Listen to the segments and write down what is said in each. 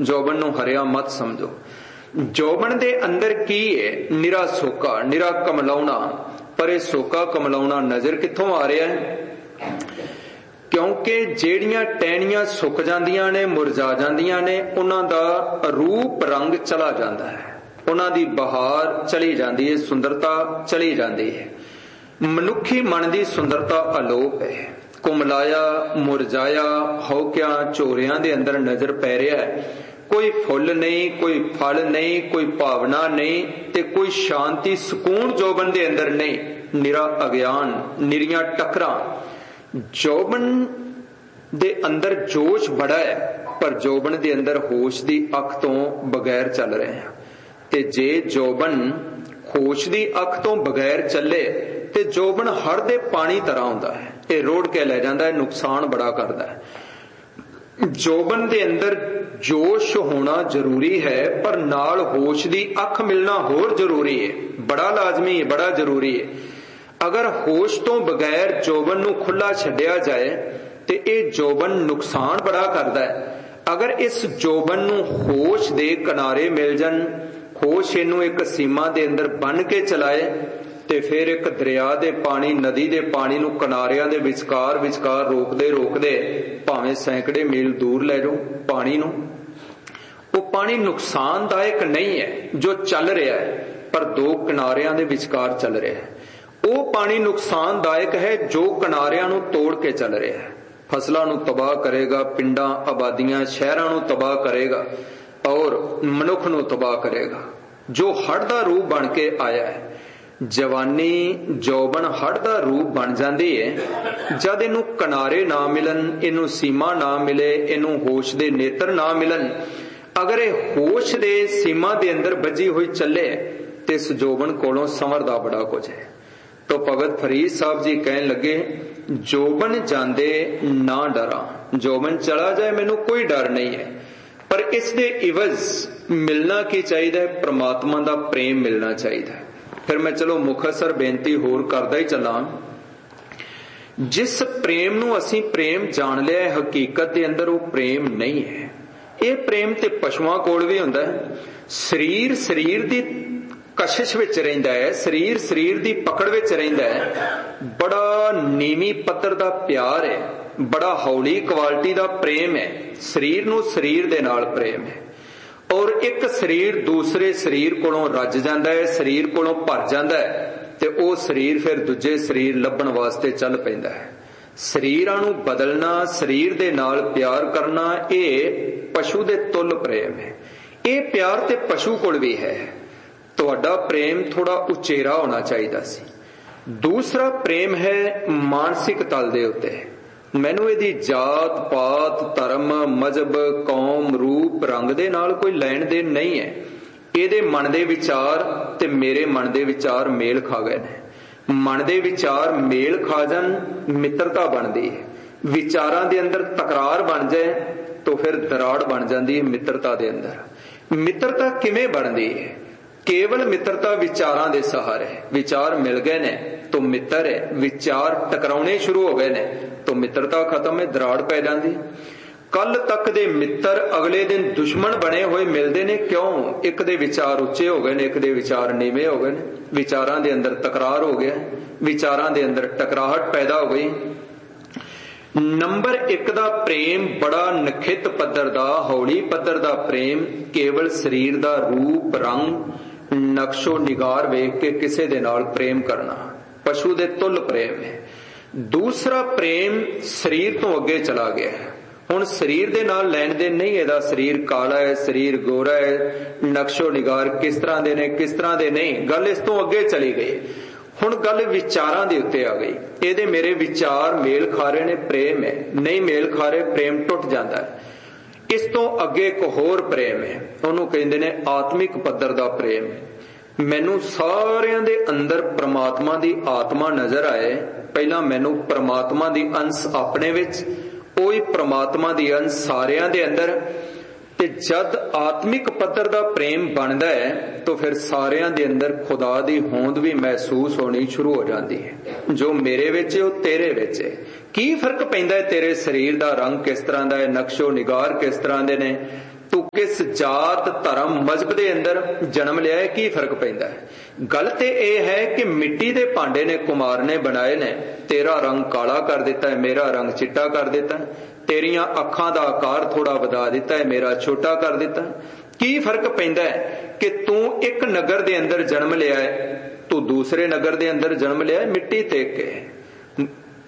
ਜੋਬਨ ਨੂੰ ਹਰਿਆ ਮਤ ਸਮਝੋ। ਜੋਬਨ ਦੇ ਅੰਦਰ ਕੀ ਹੈ? ਨਿਰਾ ਸੋਕਾ, ਨਿਰਾ ਕਮਲਾਉਣਾ। ਪਰ ਇਹ ਸੋਕਾ ਕਮਲਾਉਣਾ ਨਜ਼ਰ ਕਿੱਥੋਂ ਆ ਰਿਹਾ ਹੈ? ਕਿਉਂਕਿ ਜਿਹੜੀਆਂ ਟਹਿਣੀਆਂ ਸੁੱਕ ਜਾਂਦੀਆਂ ਨੇ, ਮੁਰਝਾ ਜਾਂਦੀਆਂ ਨੇ, ਉਹਨਾਂ ਦਾ ਰੂਪ ਰੰਗ ਚਲਾ ਜਾਂਦਾ ਹੈ, ਉਹਨਾਂ ਦੀ ਬਹਾਰ ਚਲੀ ਜਾਂਦੀ ਹੈ, ਸੁੰਦਰਤਾ ਚਲੀ ਜਾਂਦੀ ਹੈ। ਮਨੁੱਖੀ ਮਨ ਦੀ ਸੁੰਦਰਤਾ ਅਲੋਪ ਹੈ। ਕੁਮਲਾਇਆ, ਮੁਰਝਾਇਆ, ਹੌਕਿਆਂ, ਝੋਰਿਆਂ ਦੇ ਅੰਦਰ ਨਜ਼ਰ ਪੈ ਰਿਹਾ ਹੈ। ਕੋਈ ਫੁੱਲ ਨਹੀਂ, ਕੋਈ ਫਲ ਨਹੀਂ, ਕੋਈ ਭਾਵਨਾ ਨਹੀਂ, ਤੇ ਕੋਈ ਸ਼ਾਂਤੀ ਸਕੂਨ ਜੋਬਨ ਦੇ ਅੰਦਰ ਨਹੀਂ। ਨਿਰਾ ਅਗਿਆਨ, ਨਿਰੀਆਂ ਟੱਕਰਾਂ। ਜੋਬਨ ਦੇ ਅੰਦਰ ਜੋਸ਼ ਬੜਾ ਹੈ, ਪਰ ਜੋਬਨ ਦੇ ਅੰਦਰ ਹੋਸ਼ ਦੀ ਅੱਖ ਤੋਂ ਬਗੈਰ ਚੱਲ ਰਹੇ ਹਾਂ। ਤੇ ਜੇ ਜੋਬਨ ਹੋਸ਼ ਦੀ ਅੱਖ ਤੋਂ ਬਗੈਰ ਚੱਲੇ ਤੇ ਜੋਬਨ ਹੜ੍ਹ ਦੇ ਪਾਣੀ ਤਰ੍ਹਾਂ ਹੁੰਦਾ ਹੈ, ਇਹ ਰੋੜ ਕੇ ਲੈ ਜਾਂਦਾ ਹੈ, ਨੁਕਸਾਨ ਬੜਾ ਕਰਦਾ ਹੈ। ਜੋਬਨ ਦੇ ਅੰਦਰ ਜੋਸ਼ ਹੋਣਾ ਜ਼ਰੂਰੀ ਹੈ, ਪਰ ਨਾਲ ਹੋਸ਼ ਦੀ ਅੱਖ ਮਿਲਣਾ ਹੋਰ ਜ਼ਰੂਰੀ ਹੈ, ਬੜਾ ਲਾਜ਼ਮੀ ਹੈ, ਬੜਾ ਜ਼ਰੂਰੀ ਹੈ। ਅਗਰ ਹੋਸ਼ ਤੋਂ ਬਗੈਰ ਜੋਬਨ ਨੂੰ ਖੁੱਲਾ ਛੱਡਿਆ ਜਾਏ ਤੇ ਇਹ ਜੋਬਨ ਨੁਕਸਾਨ ਬੜਾ ਕਰਦਾ ਹੈ। ਅਗਰ ਇਸ ਜੋਬਨ ਨੂੰ ਹੋਸ਼ ਦੇ ਕਿਨਾਰੇ ਮਿਲ ਜਾਣ, ਹੋਸ਼ ਇਹਨੂੰ ਇੱਕ ਸੀਮਾ ਦੇ ਅੰਦਰ ਬੰਨ ਕੇ ਚਲਾਏ, ਤੇ ਫਿਰ ਇੱਕ ਦਰਿਆ ਦੇ ਪਾਣੀ, ਨਦੀ ਦੇ ਪਾਣੀ ਨੂੰ ਕਿਨਾਰਿਆਂ ਦੇ ਵਿਚਕਾਰ ਰੋਕਦੇ ਰੋਕਦੇ ਭਾਵੇਂ ਸੈਂਕੜੇ ਮੀਲ ਦੂਰ ਲੈ ਜਾਓ ਪਾਣੀ ਨੂੰ, ਉਹ ਪਾਣੀ ਨੁਕਸਾਨਦਾਇਕ ਨਹੀਂ ਹੈ ਜੋ ਚੱਲ ਰਿਹਾ ਹੈ, ਪਰ ਦੋ ਕਿਨਾਰਿਆਂ ਦੇ ਵਿਚਕਾਰ ਚੱਲ ਰਿਹਾ ਹੈ। ਉਹ ਪਾਣੀ ਨੁਕਸਾਨਦਾਇਕ ਹੈ ਜੋ ਕਿਨਾਰਿਆਂ ਨੂੰ ਤੋੜ ਕੇ ਚੱਲ ਰਿਹਾ ਹੈ। ਫਸਲਾਂ ਨੂੰ ਤਬਾਹ ਕਰੇਗਾ, ਪਿੰਡਾਂ, ਆਬਾਦੀਆਂ, ਸ਼ਹਿਰਾਂ ਨੂੰ ਤਬਾਹ ਕਰੇਗਾ, ਔਰ ਮਨੁੱਖ ਨੂੰ ਤਬਾਹ ਕਰੇਗਾ, ਜੋ ਹੜ੍ਹ ਦਾ ਰੂਪ ਬਣ ਕੇ ਆਇਆ ਹੈ। ਜਵਾਨੀ, ਜੋਬਨ ਹੜ੍ਹ ਦਾ ਰੂਪ ਬਣ ਜਾਂਦੀ ਹੈ ਜਦ ਇਹਨੂੰ ਕਿਨਾਰੇ ਨਾ ਮਿਲਣ, ਇਹਨੂੰ ਸੀਮਾ ਨਾ ਮਿਲੇ, ਇਹਨੂੰ ਹੋਸ਼ ਦੇ ਨੇਤਰ ਨਾ ਮਿਲਣ। ਅਗਰ ਇਹ ਹੋਸ਼ ਦੇ ਸੀਮਾ ਦੇ ਅੰਦਰ ਵੱਜੀ ਹੋਈ ਚੱਲੇ ਤੇ ਇਸ ਜੋਬਨ ਕੋਲੋਂ ਸੰਵਰਦਾ ਬੜਾ ਕੁਝ ਹੈ। ਤੋ ਭਗਤ ਫਰੀਦ ਸਾਹਿਬ ਜੀ ਕਹਿਣ ਲੱਗੇ, ਜੋਬਨ ਜਾਂਦੇ ਨਾ ਡਰਾਂ। ਜੋਬਨ ਚਲਾ ਜਾਏ ਮੈਨੂੰ ਕੋਈ ਡਰ ਨਹੀਂ ਹੈ, ਪਰ ਇਸ ਦੇ ਇਵਜ਼ ਮਿਲਣਾ ਕੀ ਚਾਹੀਦਾ ਹੈ? ਪ੍ਰਮਾਤਮਾ ਦਾ ਪ੍ਰੇਮ ਮਿਲਣਾ ਚਾਹੀਦਾ ਹੈ। ਫਿਰ ਮੈਂ ਚਲੋ ਮੁਖਤਸਰ ਬੇਨਤੀ ਹੋਰ ਕਰਦਾ ਹੀ ਚੱਲਾਂ। ਜਿਸ ਪ੍ਰੇਮ ਨੂੰ ਅਸੀਂ ਪ੍ਰੇਮ ਜਾਣ ਲਿਆ, ਹਕੀਕਤ ਦੇ ਅੰਦਰ ਉਹ ਪ੍ਰੇਮ ਨਹੀਂ ਹੈ। ਇਹ ਪ੍ਰੇਮ ਤੇ ਪਸ਼ੂਆਂ ਕੋਲ ਵੀ ਹੁੰਦਾ ਹੈ। ਸਰੀਰ ਸਰੀਰ ਦੀ ਕਸ਼ਿਸ਼ ਵਿੱਚ ਰਹਿੰਦਾ ਹੈ, ਸਰੀਰ ਸਰੀਰ ਦੀ ਪਕੜ ਵਿੱਚ ਰਹਿੰਦਾ ਹੈ। ਬੜਾ ਨੀਵੀਂ ਪੱਧਰ ਦਾ ਪਿਆਰ ਹੈ, ਬੜਾ ਹੌਲੀ ਕੁਆਲਿਟੀ ਦਾ ਪ੍ਰੇਮ ਹੈ। ਸਰੀਰ ਨੂੰ ਸਰੀਰ ਦੇ ਨਾਲ ਪ੍ਰੇਮ ਹੈ, ਔਰ ਇੱਕ ਸਰੀਰ ਦੂਸਰੇ ਸਰੀਰ ਕੋਲੋਂ ਰੱਜ ਜਾਂਦਾ ਹੈ, ਸਰੀਰ ਕੋਲੋਂ ਭਰ ਜਾਂਦਾ ਹੈ, ਤੇ ਉਹ ਸਰੀਰ ਫਿਰ ਦੂਜੇ ਸਰੀਰ ਲੱਭਣ ਵਾਸਤੇ ਚੱਲ ਪੈਂਦਾ ਹੈ। ਸਰੀਰਾਂ ਨੂੰ ਬਦਲਣਾ, ਸਰੀਰ ਦੇ ਨਾਲ ਪਿਆਰ ਕਰਨਾ, ਇਹ ਪਸ਼ੂ ਦੇ ਤੁੱਲ ਪ੍ਰੇਮ ਹੈ। ਇਹ ਪਿਆਰ ਤੇ ਪਸ਼ੂ ਕੋਲ ਵੀ ਹੈ। ਤੁਹਾਡਾ ਪ੍ਰੇਮ ਥੋੜਾ ਉਚੇਰਾ ਹੋਣਾ ਚਾਹੀਦਾ ਸੀ। ਦੂਸਰਾ ਪ੍ਰੇਮ ਹੈ ਮਾਨਸਿਕ ਤਲ ਦੇ ਉੱਤੇ। ਮੈਨੂੰ ਇਹਦੀ ਜਾਤ ਪਾਤ, ਧਰਮ, ਮਜ਼ਹਬ, ਕੌਮ, ਰੂਪ, ਰੰਗ ਦੇ ਨਾਲ ਕੋਈ ਲੈਣ ਦੇਣ ਨਹੀਂ ਹੈ। ਇਹਦੇ ਮਨ ਦੇ ਵਿਚਾਰ ਤੇ ਮੇਰੇ ਮਨ ਦੇ ਵਿਚਾਰ ਮੇਲ ਖਾ ਗਏ ਨੇ। ਮਨ ਦੇ ਵਿਚਾਰ ਮੇਲ ਖਾ ਜਾਣ, ਮਿੱਤਰਤਾ ਬਣਦੀ ਹੈ। ਵਿਚਾਰਾਂ ਦੇ ਅੰਦਰ ਤਕਰਾਰ ਬਣ ਜਾਏ ਤਾਂ ਫਿਰ ਦਰਾੜ ਬਣ ਜਾਂਦੀ ਹੈ ਮਿੱਤਰਤਾ ਦੇ ਅੰਦਰ। ਮਿੱਤਰਤਾ ਕਿਵੇਂ ਬਣਦੀ ਹੈ? ਕੇਵਲ ਮਿੱਤਰਤਾ ਵਿਚਾਰਾਂ ਦੇ ਸਹਾਰੇ। ਵਿਚਾਰ ਮਿਲ ਗਏ ਨੇ ਤਾਂ ਮਿੱਤਰ ਹੈ, ਵਿਚਾਰ ਟਕਰਾਉਣੇ ਸ਼ੁਰੂ ਹੋ ਗਏ ਨੇ ਤਾਂ ਮਿੱਤਰਤਾ ਖਤਮ ਹੈ, ਦਰਾੜ ਪੈ ਜਾਂਦੀ। ਕੱਲ ਤੱਕ ਦੇ ਮਿੱਤਰ ਅਗਲੇ ਦਿਨ ਦੁਸ਼ਮਣ ਬਣੇ ਹੋਏ ਮਿਲਦੇ ਨੇ। ਕਿਉਂ? ਇੱਕ ਦੇ ਵਿਚਾਰ ਉੱਚੇ ਹੋ ਗਏ ਨੇ, ਇੱਕ ਦੇ ਵਿਚਾਰ ਨੀਵੇਂ ਹੋ ਗਏ ਨੇ। ਵਿਚਾਰਾਂ ਦੇ ਅੰਦਰ ਤਕਰਾਰ ਹੋ ਗਿਆ, ਵਿਚਾਰਾਂ ਦੇ ਅੰਦਰ ਟਕਰਾਹਟ ਪੈਦਾ ਹੋ ਗਈ। ਨੰਬਰ 1 ਦਾ ਪ੍ਰੇਮ ਬੜਾ ਨਖਿੱਤ ਪੱਧਰ ਦਾ, ਹੌਲੀ ਪੱਧਰ ਦਾ ਪ੍ਰੇਮ, ਕੇਵਲ ਸਰੀਰ ਦਾ ਰੂਪ ਰੰਗ ਨਕਸ਼ੋ ਨਿਗਾਰ ਵੇਖ ਕੇ ਕਿਸੇ ਦੇ ਨਾਲ ਪ੍ਰੇਮ ਕਰਨਾ, ਪਸ਼ੂ ਦੇ ਤੁੱਲ ਪ੍ਰੇਮ ਹੈ। ਦੂਸਰਾ ਪ੍ਰੇਮ ਸਰੀਰ ਤੋਂ ਅੱਗੇ ਚਲਾ ਗਿਆ। ਹੁਣ ਸਰੀਰ ਦੇ ਨਾਲ ਲੈਣ ਦੇਣ ਨਹੀਂ। ਇਹਦਾ ਸਰੀਰ ਕਾਲਾ ਹੈ, ਸਰੀਰ ਗੋਰਾ ਹੈ, ਨਕਸ਼ੋ ਨਿਗਾਰ ਕਿਸ ਤਰ੍ਹਾਂ ਦੇ ਨੇ, ਕਿਸ ਤਰ੍ਹਾਂ ਦੇ ਨਹੀਂ, ਗੱਲ ਇਸ ਤੋਂ ਅੱਗੇ ਚਲੀ ਗਈ। ਹੁਣ ਗੱਲ ਵਿਚਾਰਾਂ ਦੇ ਉੱਤੇ ਆ ਗਈ। ਇਹਦੇ ਮੇਰੇ ਵਿਚਾਰ ਮੇਲ ਖਾ ਰਹੇ ਨੇ, ਪ੍ਰੇਮ ਹੈ। ਨਹੀਂ ਮੇਲ ਖਾ ਰਹੇ, ਪ੍ਰੇਮ ਟੁੱਟ ਜਾਂਦਾ ਹੈ। ਇਸ ਤੋਂ ਅੱਗੇ ਇੱਕ ਹੋਰ ਪ੍ਰੇਮ ਹੈ, ਉਹਨੂੰ ਕਹਿੰਦੇ ਨੇ ਆਤਮਿਕ ਪੱਧਰ ਦਾ ਪ੍ਰੇਮ। ਮੈਨੂੰ ਸਾਰਿਆਂ ਦੇ ਅੰਦਰ ਪ੍ਰਮਾਤਮਾ ਦੀ ਆਤਮਾ ਨਜ਼ਰ ਆਏ। ਪਹਿਲਾਂ ਮੈਨੂੰ ਪ੍ਰਮਾਤਮਾ ਦੀ ਅੰਸ਼ ਆਪਣੇ ਵਿੱਚ, ਉਹੀ ਪ੍ਰਮਾਤਮਾ ਦੀ ਅੰਸ਼ ਸਾਰਿਆਂ ਦੇ ਅੰਦਰ। ਤੇ ਜਦ ਆਤਮਿਕ ਪੱਧਰ ਦਾ ਪ੍ਰੇਮ ਬਣਦਾ ਹੈ ਤਾਂ ਫਿਰ ਸਾਰਿਆਂ ਦੇ ਅੰਦਰ ਖੁਦਾ ਦੀ ਹੋਂਦ ਵੀ ਮਹਿਸੂਸ ਹੋਣੀ ਸ਼ੁਰੂ ਹੋ ਜਾਂਦੀ ਹੈ। ਜੋ ਮੇਰੇ ਵਿੱਚ ਹੈ ਉਹ ਤੇਰੇ ਵਿੱਚ ਹੈ। ਕੀ ਫਰਕ ਪੈਂਦਾ ਹੈ? ਤੇਰੇ ਸਰੀਰ ਦਾ ਰੰਗ ਕਿਸ ਤਰ੍ਹਾਂ ਦਾ ਹੈ, ਨਕਸ਼ੋ ਨਿਗਾਰ ਕਿਸ ਤਰ੍ਹਾਂ ਦੇ ਨੇ, ਤੂੰ ਕਿਸ ਜਾਤ ਧਰਮ ਮਜ਼ਹਬ ਦੇ ਅੰਦਰ ਜਨਮ ਲਿਆ ਹੈ, ਕੀ ਫਰਕ ਪੈਂਦਾ ਹੈ? ਗੱਲ ਤੇ ਇਹ ਹੈ ਕਿ ਮਿੱਟੀ ਦੇ ਭਾਂਡੇ ਨੇ ਕੁਮਾਰ ਨੇ ਬਣਾਏ ਨੇ, ਤੇਰਾ ਰੰਗ ਕਾਲਾ ਕਰ ਦਿੱਤਾ ਹੈ, ਮੇਰਾ ਰੰਗ ਚਿੱਟਾ ਕਰ ਦਿੱਤਾ ਹੈ, ਤੇਰੀਆਂ ਅੱਖਾਂ ਦਾ ਆਕਾਰ ਥੋੜਾ ਵਧਾ ਦਿੱਤਾ ਹੈ, ਮੇਰਾ ਛੋਟਾ ਕਰ ਦਿੱਤਾ ਹੈ। ਕੀ ਫਰਕ ਪੈਂਦਾ ਹੈ ਕਿ ਤੂੰ ਇੱਕ ਨਗਰ ਦੇ ਅੰਦਰ ਜਨਮ ਲਿਆ ਹੈ, ਤੂੰ ਦੂਸਰੇ ਨਗਰ ਦੇ ਅੰਦਰ ਜਨਮ ਲਿਆ ਹੈ ਮਿੱਟੀ ਤੇ ਕੇ।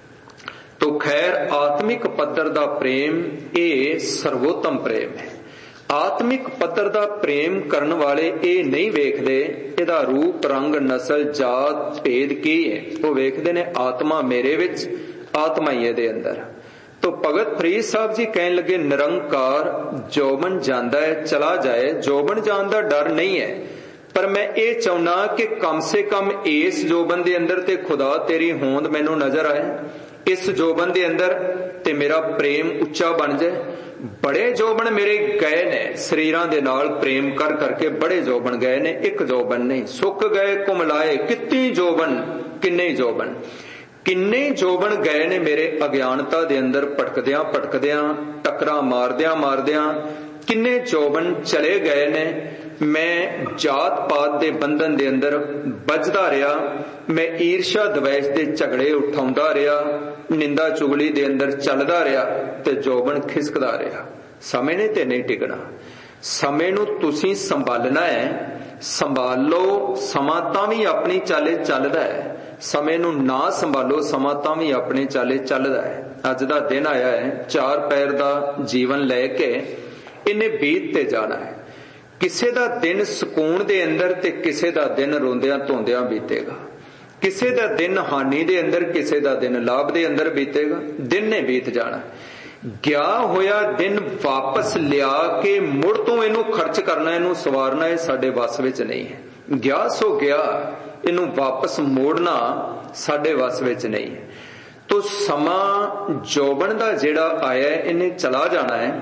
ਤੋ ਖੈਰ ਆਤਮਿਕ ਪੱਧਰ ਦਾ ਪ੍ਰੇਮ ਇਹ ਸਰਵੋਤਮ ਪ੍ਰੇਮ ਹੈ। ਆਤਮਿਕ ਪੱਧਰ ਦਾ ਪ੍ਰੇਮ ਕਰਨ ਵਾਲੇ ਇਹ ਨਹੀਂ ਵੇਖਦੇ ਇਹਦਾ ਰੂਪ ਰੰਗ ਨਸਲ ਜਾਤ ਭੇਦ ਕੀ ਹੈ, ਉਹ ਵੇਖਦੇ ਨੇ ਆਤਮਾ ਮੇਰੇ ਵਿੱਚ, ਆਤਮਾ ਹੀ ਇਹਦੇ ਅੰਦਰ। ਤੋ ਭਗਤ ਫਰੀਦ ਸਾਹਿਬ ਜੀ ਕਹਿਣ ਲੱਗੇ ਨਿਰੰਕਾਰ ਜੋਬਨ ਜਾਂਦਾ ਹੈ ਚਲਾ ਜਾਏ, ਜੋਬਨ ਜਾਣ ਦਾ ਡਰ ਨਹੀਂ ਹੈ, ਪਰ ਮੈਂ ਇਹ ਚਾਹੁੰਦਾ ਕਿ ਕਮ ਸੇ ਕਮ ਇਸ ਜੋਬਨ ਦੇ ਅੰਦਰ ਤੇ ਖੁਦਾ ਤੇਰੀ ਹੋਂਦ ਮੈਨੂੰ ਨਜ਼ਰ ਆਏ, ਇਸ ਜੋਬਨ ਦੇ ਅੰਦਰ ਤੇ ਮੇਰਾ ਪ੍ਰੇਮ ਉੱਚਾ ਬਣ ਜਾਏ। ਬੜੇ ਜੋਬਨ ਮੇਰੇ ਗਏ ਨੇ, ਸਰੀਰਾਂ ਦੇ ਨਾਲ ਪ੍ਰੇਮ ਕਰ ਕਰਕੇ ਬੜੇ ਜੋਬਨ ਗਏ ਨੇ, ਇੱਕ ਜੋਬਨ ਨਹੀਂ। ਸੁੱਕ ਗਏ ਕੁਮਲਾਏ ਕਿੰਨੇ ਜੋਬਨ, ਕਿੰਨੇ ਜੋਬਨ, ਕਿੰਨੇ ਜੋਬਨ ਗਏ ਨੇ ਮੇਰੇ ਅਗਿਆਨਤਾ ਦੇ ਅੰਦਰ ਭਟਕਦਿਆਂ ਭਟਕਦਿਆਂ, ਟੱਕਰਾਂ ਮਾਰਦਿਆਂ ਮਾਰਦਿਆਂ, ਕਿੰਨੇ ਜੋਬਨ ਚਲੇ ਗਏ ਨੇ। ਮੈਂ ਜਾਤ ਪਾਤ ਦੇ ਬੰਧਨ ਦੇ ਅੰਦਰ ਵੱਜਦਾ ਰਿਹਾ, ਮੈਂ ਈਰਸ਼ਾ ਦਵੇਸ਼ ਦੇ ਝਗੜੇ ਉਠਾਉਂਦਾ ਰਿਹਾ, ਨਿੰਦਾ ਚੁਗਲੀ ਦੇ ਅੰਦਰ ਚੱਲਦਾ ਰਿਹਾ ਤੇ ਜੋਬਨ ਖਿਸਕਦਾ ਰਿਹਾ। ਸਮੇਂ ਨੇ ਤੇ ਨਹੀਂ ਟਿਕਣਾ, ਸਮੇਂ ਨੂੰ ਤੁਸੀਂ ਸੰਭਾਲਣਾ ਹੈ, ਸੰਭਾਲ ਲਓ, ਸਮਾਂ ਤਾਂ ਵੀ ਆਪਣੀ ਚਾਲੇ ਚੱਲਦਾ ਹੈ। ਸਮੇਂ ਨੂੰ ਨਾ ਸੰਭਾਲੋ, ਸਮਾਂ ਤਾਂ ਵੀ ਆਪਣੇ ਚਾਲੇ ਚੱਲਦਾ ਹੈ। ਅੱਜ ਦਾ ਦਿਨ ਆਇਆ ਹੈ, 4 ਪੈਰ ਦਾ ਜੀਵਨ ਲੈ ਕੇ ਇਹਨੇ ਬੀਤ ਤੇ ਜਾਣਾ ਹੈ। ਕਿਸੇ ਦਾ ਦਿਨ ਸਕੂਨ ਦੇ ਅੰਦਰ ਤੇ ਕਿਸੇ ਦਾ ਦਿਨ ਰੋਂਦਿਆਂ ਧੋਂਦਿਆਂ ਬੀਤੇਗਾ, ਕਿਸੇ ਦਾ ਦਿਨ ਹਾਨੀ ਦੇ ਅੰਦਰ, ਕਿਸੇ ਦਾ ਦਿਨ ਲਾਭ ਦੇ ਅੰਦਰ ਬੀਤੇਗਾ। ਦਿਨ ਨੇ ਬੀਤ ਜਾਣਾ। ਗਿਆ ਹੋਇਆ ਦਿਨ ਵਾਪਸ ਲਿਆ ਕੇ ਮੁੜ ਤੋਂ ਇਹਨੂੰ ਖਰਚ ਕਰਨਾ, ਇਹਨੂੰ ਸਵਾਰਨਾ, ਇਹ ਸਾਡੇ ਵੱਸ ਵਿੱਚ ਨਹੀਂ ਹੈ। ਗਿਆ ਸੋ ਗਿਆ, ਇਹਨੂੰ ਵਾਪਸ ਮੋੜਨਾ ਸਾਡੇ ਵੱਸ ਵਿੱਚ ਨਹੀਂ ਹੈ। ਤੋ ਸਮਾਂ ਜੋਬਨ ਦਾ ਜਿਹੜਾ ਆਇਆ ਇਹਨੇ ਚਲਾ ਜਾਣਾ ਹੈ।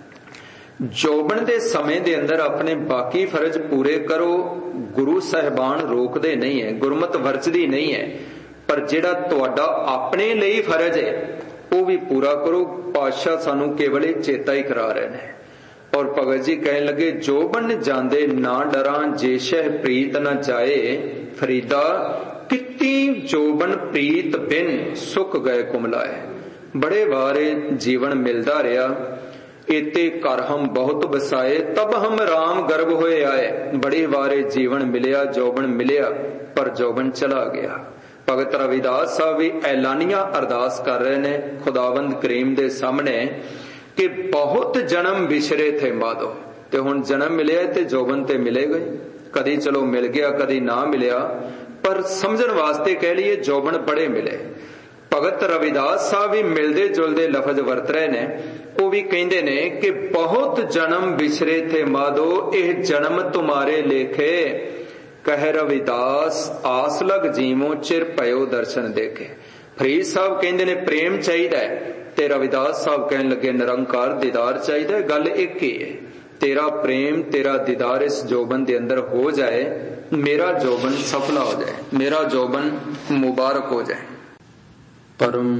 ਜੋਬਨ ਦੇ ਸਮੇਂ ਦੇ ਅੰਦਰ ਆਪਣੇ ਬਾਕੀ ਫਰਜ਼ ਪੂਰੇ ਕਰੋ। ਗੁਰੂ ਸਾਹਿਬਾਨ ਰੋਕਦੇ ਨਹੀਂ ਹੈ, ਗੁਰਮਤ ਵਰਜਦੀ ਨਹੀਂ ਹੈ, ਪਰ ਜਿਹੜਾ ਤੁਹਾਡਾ ਆਪਣੇ ਲਈ ਫਰਜ਼ ਹੈ ਉਹ ਵੀ ਪੂਰਾ ਕਰੋ। ਪਾਤਸ਼ਾਹ ਸਾਨੂੰ ਕੇਵਲ ਇਹ ਚੇਤਾ ਹੀ ਕਰਾ ਰਹੇ ਨੇ। ਔਰ ਭਗਤ ਜੀ ਕਹਿਣ ਲੱਗੇ ਜੋਬਨ ਜਾਂਦੇ ਨਾ ਡਰਾਂ, ਜੇ ਸ਼ਹਿ ਪ੍ਰੀਤ ਨਾ ਜਾਏ ਫਰੀਦਾ, ਕਿਤੀ ਜੋਬਨ ਪ੍ਰੀਤ ਬਿਨ ਸੁੱਕ ਗਏ ਕੁਮਲਾਏ। ਬੜੇ ਵਾਰੇ ਜੀਵਨ ਮਿਲਦਾ ਰਿਹਾ, ਇਤੇ ਘਰ ਹਮ ਬਹੁਤ ਬਸਾਏ, ਤਬ ਹਮ ਰਾਮ ਗਰਭ ਹੋਏ ਆਏ। ਬੜੇ ਵਾਰੇ ਜੀਵਨ ਮਿਲਿਆ, ਜੋਬਨ ਮਿਲਿਆ, ਪਰ ਜੋਬਨ ਚਲਾ ਗਿਆ। ਭਗਤ ਰਵਿਦਾਸ ਸਾਹਿਬ ਵੀ ਐਲਾਨੀਆਂ ਅਰਦਾਸ ਕਰ ਰਹੇ ਨੇ ਖੁਦਾਵੰਦ ਕਰੀਮ ਦੇ ਸਾਹਮਣੇ ਕਿ ਬਹੁਤ ਜਨਮ ਵਿਛਰੇ ਥੇ ਮਾਧੋ, ਤੇ ਹੁਣ ਜਨਮ ਮਿਲਿਆ ਤੇ ਜੋਬਨ ਤੇ ਮਿਲੇਗਾ ਹੀ। ਕਦੀ ਚਲੋ ਮਿਲ ਗਿਆ, ਕਦੀ ਨਾ ਮਿਲਿਆ, ਪਰ ਸਮਝਣ ਵਾਸਤੇ ਕਹਿ ਲਈਏ ਜੋਬਨ ਬੜੇ ਮਿਲੇ। ਭਗਤ ਰਵਿਦਾਸ ਸਾਹਿਬ ਵੀ ਮਿਲਦੇ ਜੁਲਦੇ ਲਫ਼ਜ਼ ਵਰਤ ਰਹੇ ਨੇ। ਉਹ ਵੀ ਕਹਿੰਦੇ ਨੇ ਕਿ ਬਹੁਤ ਜਨਮ ਵਿਛਰੇ ਥੇ ਮਾਧੋ, ਇਹ ਜਨਮ ਤੁਮਾਰੇ ਲੇਖੇ, ਕਹਿ ਰਵਿਦਾਸ ਆਸ ਲਗ ਜੀਵੋ, ਚਿਰ ਭਇਓ ਦਰਸ਼ਨ ਦੇਖੇ। ਫਰੀਦ ਸਾਹਿਬ ਕਹਿੰਦੇ ਨੇ ਪ੍ਰੇਮ ਚਾਹੀਦਾ ਹੈ, ਤੇ ਰਵਿਦਾਸ ਸਾਹਿਬ ਕਹਿਣ ਲੱਗੇ ਨਿਰੰਕਾਰ ਦੀਦਾਰ ਚਾਹੀਦਾ ਹੈ। ਗੱਲ ਇੱਕ ਹੀ ਹੈ, ਤੇਰਾ ਪ੍ਰੇਮ ਤੇਰਾ ਦੀਦਾਰ ਇਸ ਜੋਬਨ ਦੇ ਅੰਦਰ ਹੋ ਜਾਏ, ਮੇਰਾ ਜੋਬਨ ਸਫਲਾ ਹੋ ਜਾਏ, ਮੇਰਾ ਜੋਬਨ ਮੁਬਾਰਕ ਹੋ ਜਾਏ। ਪਰਮ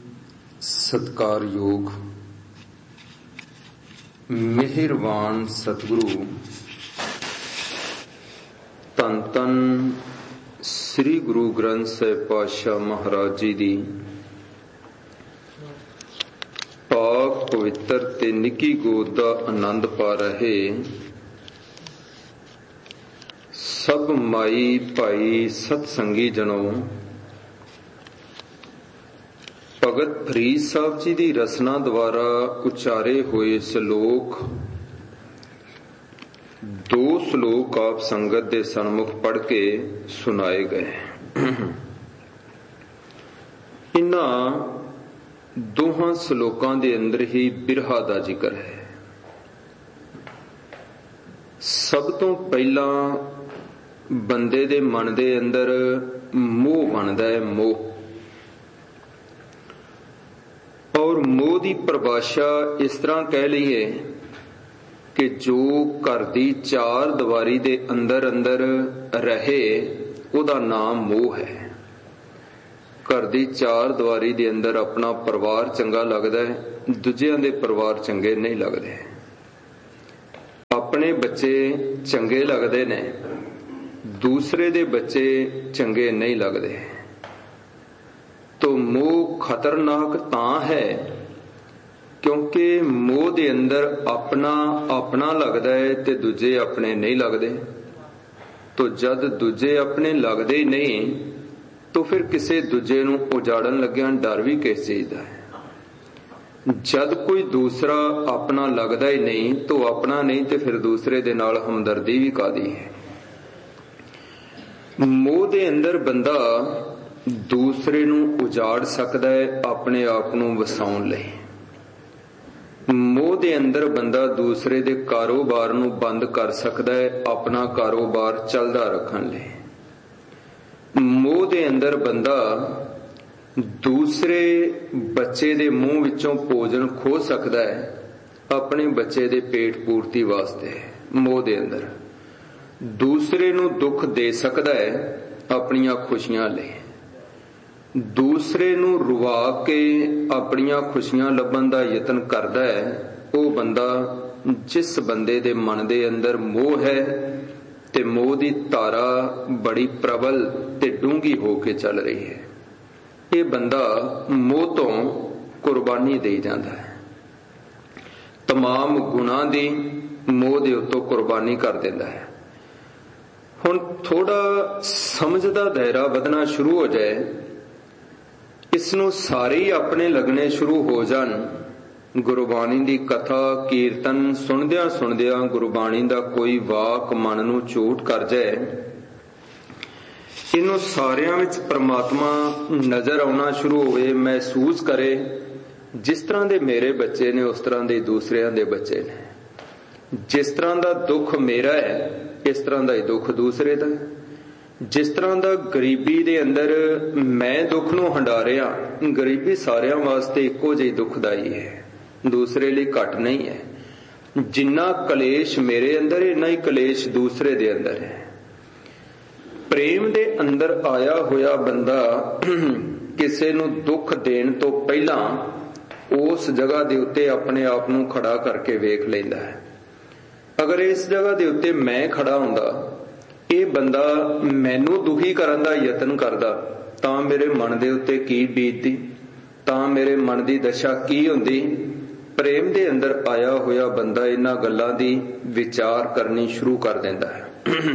ਸਤਿਕਾਰਯੋਗ ਮਿਹਰਬਾਨ ਸਤਿਗੁਰੂ ਧੰਨ ਧੰਨ ਸ੍ਰੀ ਗੁਰੂ ਗ੍ਰੰਥ ਸਾਹਿਬ ਪਾਤਸ਼ਾਹ ਮਹਾਰਾਜ ਜੀ ਦੀ ਪਾਕ ਪਵਿੱਤਰ ਤੇ ਨਿੱਕੀ ਗੋਦ ਦਾ ਆਨੰਦ ਪਾ ਰਹੇ ਸਭ ਮਾਈ ਭਾਈ ਸਤਸੰਗੀ ਜਨੋ, ਭਗਤ ਫਰੀਦ ਸਾਹਿਬ ਜੀ ਦੀ ਰਸਨਾ ਦੁਆਰਾ ਉਚਾਰੇ ਹੋਏ ਸ਼ਲੋਕ, 2 ਸ਼ਲੋਕ ਆਪ ਸੰਗਤ ਦੇ ਸਨਮੁਖ ਪੜ੍ਹ ਕੇ ਸੁਣਾਏ ਗਏ। ਇਨ੍ਹਾਂ ਦੋਹਾਂ ਸ਼ਲੋਕਾਂ ਦੇ ਅੰਦਰ ਹੀ ਬਿਰਹਾ ਦਾ ਜ਼ਿਕਰ ਹੈ। ਸਭ ਤੋਂ ਪਹਿਲਾਂ ਬੰਦੇ ਦੇ ਮਨ ਦੇ ਅੰਦਰ ਮੋਹ ਬਣਦਾ ਹੈ, ਮੋਹ। ਔਰ ਮੋਹ ਦੀ ਪਰਿਭਾਸ਼ਾ ਇਸ ਤਰ੍ਹਾਂ ਕਹਿ ਲਈਏ ਕਿ ਜੋ ਘਰ ਦੀ 4 ਦੀਵਾਰੀ ਦੇ ਅੰਦਰ ਅੰਦਰ ਰਹੇ ਉਹਦਾ ਨਾਮ ਮੋਹ ਹੈ। ਘਰ ਦੀ 4 ਦੀਵਾਰੀ ਦੇ ਅੰਦਰ ਆਪਣਾ ਪਰਿਵਾਰ ਚੰਗਾ ਲੱਗਦਾ ਹੈ, ਦੂਜਿਆਂ ਦੇ ਪਰਿਵਾਰ ਚੰਗੇ ਨਹੀਂ ਲੱਗਦੇ। ਆਪਣੇ ਬੱਚੇ ਚੰਗੇ ਲੱਗਦੇ ਨੇ, ਦੂਸਰੇ ਦੇ ਬੱਚੇ ਚੰਗੇ ਨਹੀਂ ਲੱਗਦੇ। ਤੋ ਮੋਹ ਖਤਰਨਾਕ ਤਾਂ ਹੈ ਕਿਉਂਕਿ ਮੋਹ ਦੇ ਅੰਦਰ ਆਪਣਾ ਆਪਣਾ ਲੱਗਦਾ ਹੈ ਤੇ ਦੂਜੇ ਆਪਣੇ ਨਹੀਂ ਲੱਗਦੇ। ਤੋ ਜਦ ਦੂਜੇ ਆਪਣੇ ਲੱਗਦੇ ਹੀ ਨਹੀਂ ਤੋ ਫਿਰ ਕਿਸੇ ਦੂਜੇ ਨੂੰ ਉਜਾੜਨ ਲੱਗਿਆਂ ਡਰ ਵੀ ਕਿਸ ਚੀਜ਼ ਦਾ ਹੈ। ਜਦ ਕੋਈ ਦੂਸਰਾ ਆਪਣਾ ਲੱਗਦਾ ਹੀ ਨਹੀਂ ਤੋ ਆਪਣਾ ਨਹੀਂ ਤੇ ਫਿਰ ਦੂਸਰੇ ਦੇ ਨਾਲ ਹਮਦਰਦੀ ਵੀ ਕਾਹਦੀ ਹੈ। ਮੋਹ ਦੇ ਅੰਦਰ ਬੰਦਾ ਦੂਸਰੇ ਨੂੰ ਉਜਾੜ ਸਕਦਾ ਹੈ ਆਪਣੇ ਆਪ ਨੂੰ ਵਸਾਉਣ ਲਈ। ਮੋਹ ਦੇ ਅੰਦਰ ਬੰਦਾ ਦੂਸਰੇ ਦੇ ਕਾਰੋਬਾਰ ਨੂੰ ਬੰਦ ਕਰ ਸਕਦਾ ਹੈ ਆਪਣਾ ਕਾਰੋਬਾਰ ਚੱਲਦਾ ਰੱਖਣ ਲਈ। ਮੋਹ ਦੇ ਅੰਦਰ ਬੰਦਾ ਦੂਸਰੇ ਬੱਚੇ ਦੇ ਮੂੰਹ ਵਿੱਚੋਂ ਭੋਜਨ ਖੋਹ ਸਕਦਾ ਹੈ ਆਪਣੇ ਬੱਚੇ ਦੇ ਪੇਟ ਪੂਰਤੀ ਵਾਸਤੇ। ਮੋਹ ਦੇ ਅੰਦਰ ਦੂਸਰੇ ਨੂੰ ਦੁੱਖ ਦੇ ਸਕਦਾ ਹੈ ਆਪਣੀਆਂ ਖੁਸ਼ੀਆਂ ਲਈ। ਦੂਸਰੇ ਨੂੰ ਰੁਵਾ ਕੇ ਆਪਣੀਆਂ ਖੁਸ਼ੀਆਂ ਲੱਭਣ ਦਾ ਯਤਨ ਕਰਦਾ ਹੈ ਉਹ ਬੰਦਾ ਜਿਸ ਬੰਦੇ ਦੇ ਮਨ ਦੇ ਅੰਦਰ ਮੋਹ ਹੈ ਤੇ ਮੋਹ ਦੀ ਧਾਰਾ ਬੜੀ ਪ੍ਰਬਲ ਤੇ ਡੂੰਘੀ ਹੋ ਕੇ ਚੱਲ ਰਹੀ ਹੈ, ਇਹ ਬੰਦਾ ਮੋਹ ਤੋਂ ਕੁਰਬਾਨੀ ਦੇ ਜਾਂਦਾ ਹੈ। तमाम ਗੁਣਾਂ ਦੀ ਮੋਹ ਦੇ ਉੱਤੋਂ ਕੁਰਬਾਨੀ ਕਰ ਦਿੰਦਾ ਹੈ। ਹੁਣ ਥੋੜਾ ਸਮਝ ਦਾ ਦਾਇਰਾ ਵਧਣਾ ਸ਼ੁਰੂ ਹੋ ਜਾਏ, ਇਸ ਨੂੰ ਸਾਰੇ ਹੀ ਆਪਣੇ ਲੱਗਣੇ ਸ਼ੁਰੂ ਹੋ ਜਾਣ। ਗੁਰਬਾਣੀ ਦੀ ਕਥਾ ਕੀਰਤਨ ਸੁਣਦਿਆਂ ਸੁਣਦਿਆਂ ਗੁਰਬਾਣੀ ਦਾ ਕੋਈ ਵਾਕ ਮਨ ਨੂੰ ਝੂਟ ਕਰ ਜਾਏ, ਇਹਨੂੰ ਸਾਰਿਆਂ ਵਿੱਚ ਪ੍ਰਮਾਤਮਾ ਨਜ਼ਰ ਆਉਣਾ ਸ਼ੁਰੂ ਹੋਵੇ, ਮਹਿਸੂਸ ਕਰੇ ਜਿਸ ਤਰ੍ਹਾਂ ਦੇ ਮੇਰੇ ਬੱਚੇ ਨੇ ਉਸ ਤਰ੍ਹਾਂ ਦੇ ਦੂਸਰਿਆਂ ਦੇ ਬੱਚੇ ਨੇ। ਜਿਸ ਤਰ੍ਹਾਂ ਦਾ ਦੁੱਖ ਮੇਰਾ ਹੈ ਇਸ ਤਰ੍ਹਾਂ ਦਾ ਹੀ ਦੁੱਖ ਦੂਸਰੇ ਦਾ। ਜਿਸ ਤਰ੍ਹਾਂ ਦਾ ਗਰੀਬੀ ਦੇ ਅੰਦਰ ਮੈਂ ਦੁੱਖ ਨੂੰ ਹੰਢਾ ਰਿਹਾ, ਗਰੀਬੀ ਸਾਰਿਆਂ ਵਾਸਤੇ ਇੱਕੋ ਜਿਹੀ ਦੁੱਖਦਾਈ ਹੈ, ਦੂਸਰੇ ਲਈ ਘੱਟ ਨਹੀਂ ਹੈ। ਜਿੰਨਾ ਕਲੇਸ਼ ਮੇਰੇ ਅੰਦਰ ਇੰਨਾ ਹੀ ਕਲੇਸ਼ ਦੂਸਰੇ ਦੇ ਅੰਦਰ ਹੈ। ਪ੍ਰੇਮ ਦੇ ਅੰਦਰ ਆਇਆ ਹੋਇਆ ਬੰਦਾ ਕਿਸੇ ਨੂੰ ਦੁੱਖ ਦੇਣ ਤੋਂ ਪਹਿਲਾਂ ਉਸ ਜਗ੍ਹਾ ਦੇ ਉੱਤੇ ਆਪਣੇ ਆਪ ਨੂੰ ਖੜਾ ਕਰਕੇ ਵੇਖ ਲੈਂਦਾ ਹੈ। ਅਗਰ ਇਸ ਜਗ੍ਹਾ ਦੇ ਉੱਤੇ ਮੈਂ ਖੜਾ ਹੁੰਦਾ, ਇਹ ਬੰਦਾ ਮੈਨੂੰ ਦੁਖੀ ਕਰਨ ਦਾ ਯਤਨ ਕਰਦਾ ਤਾਂ ਮੇਰੇ ਮਨ ਦੇ ਉੱਤੇ ਕੀ ਬੀਤਦੀ, ਤਾਂ ਮੇਰੇ ਮਨ ਦੀ ਦਸ਼ਾ ਕੀ ਹੁੰਦੀ। ਪ੍ਰੇਮ ਦੇ ਅੰਦਰ ਆਇਆ ਹੋਇਆ ਬੰਦਾ ਇਹਨਾਂ ਗੱਲਾਂ ਦੀ ਵਿਚਾਰ ਕਰਨੀ ਸ਼ੁਰੂ ਕਰ ਦਿੰਦਾ ਹੈ।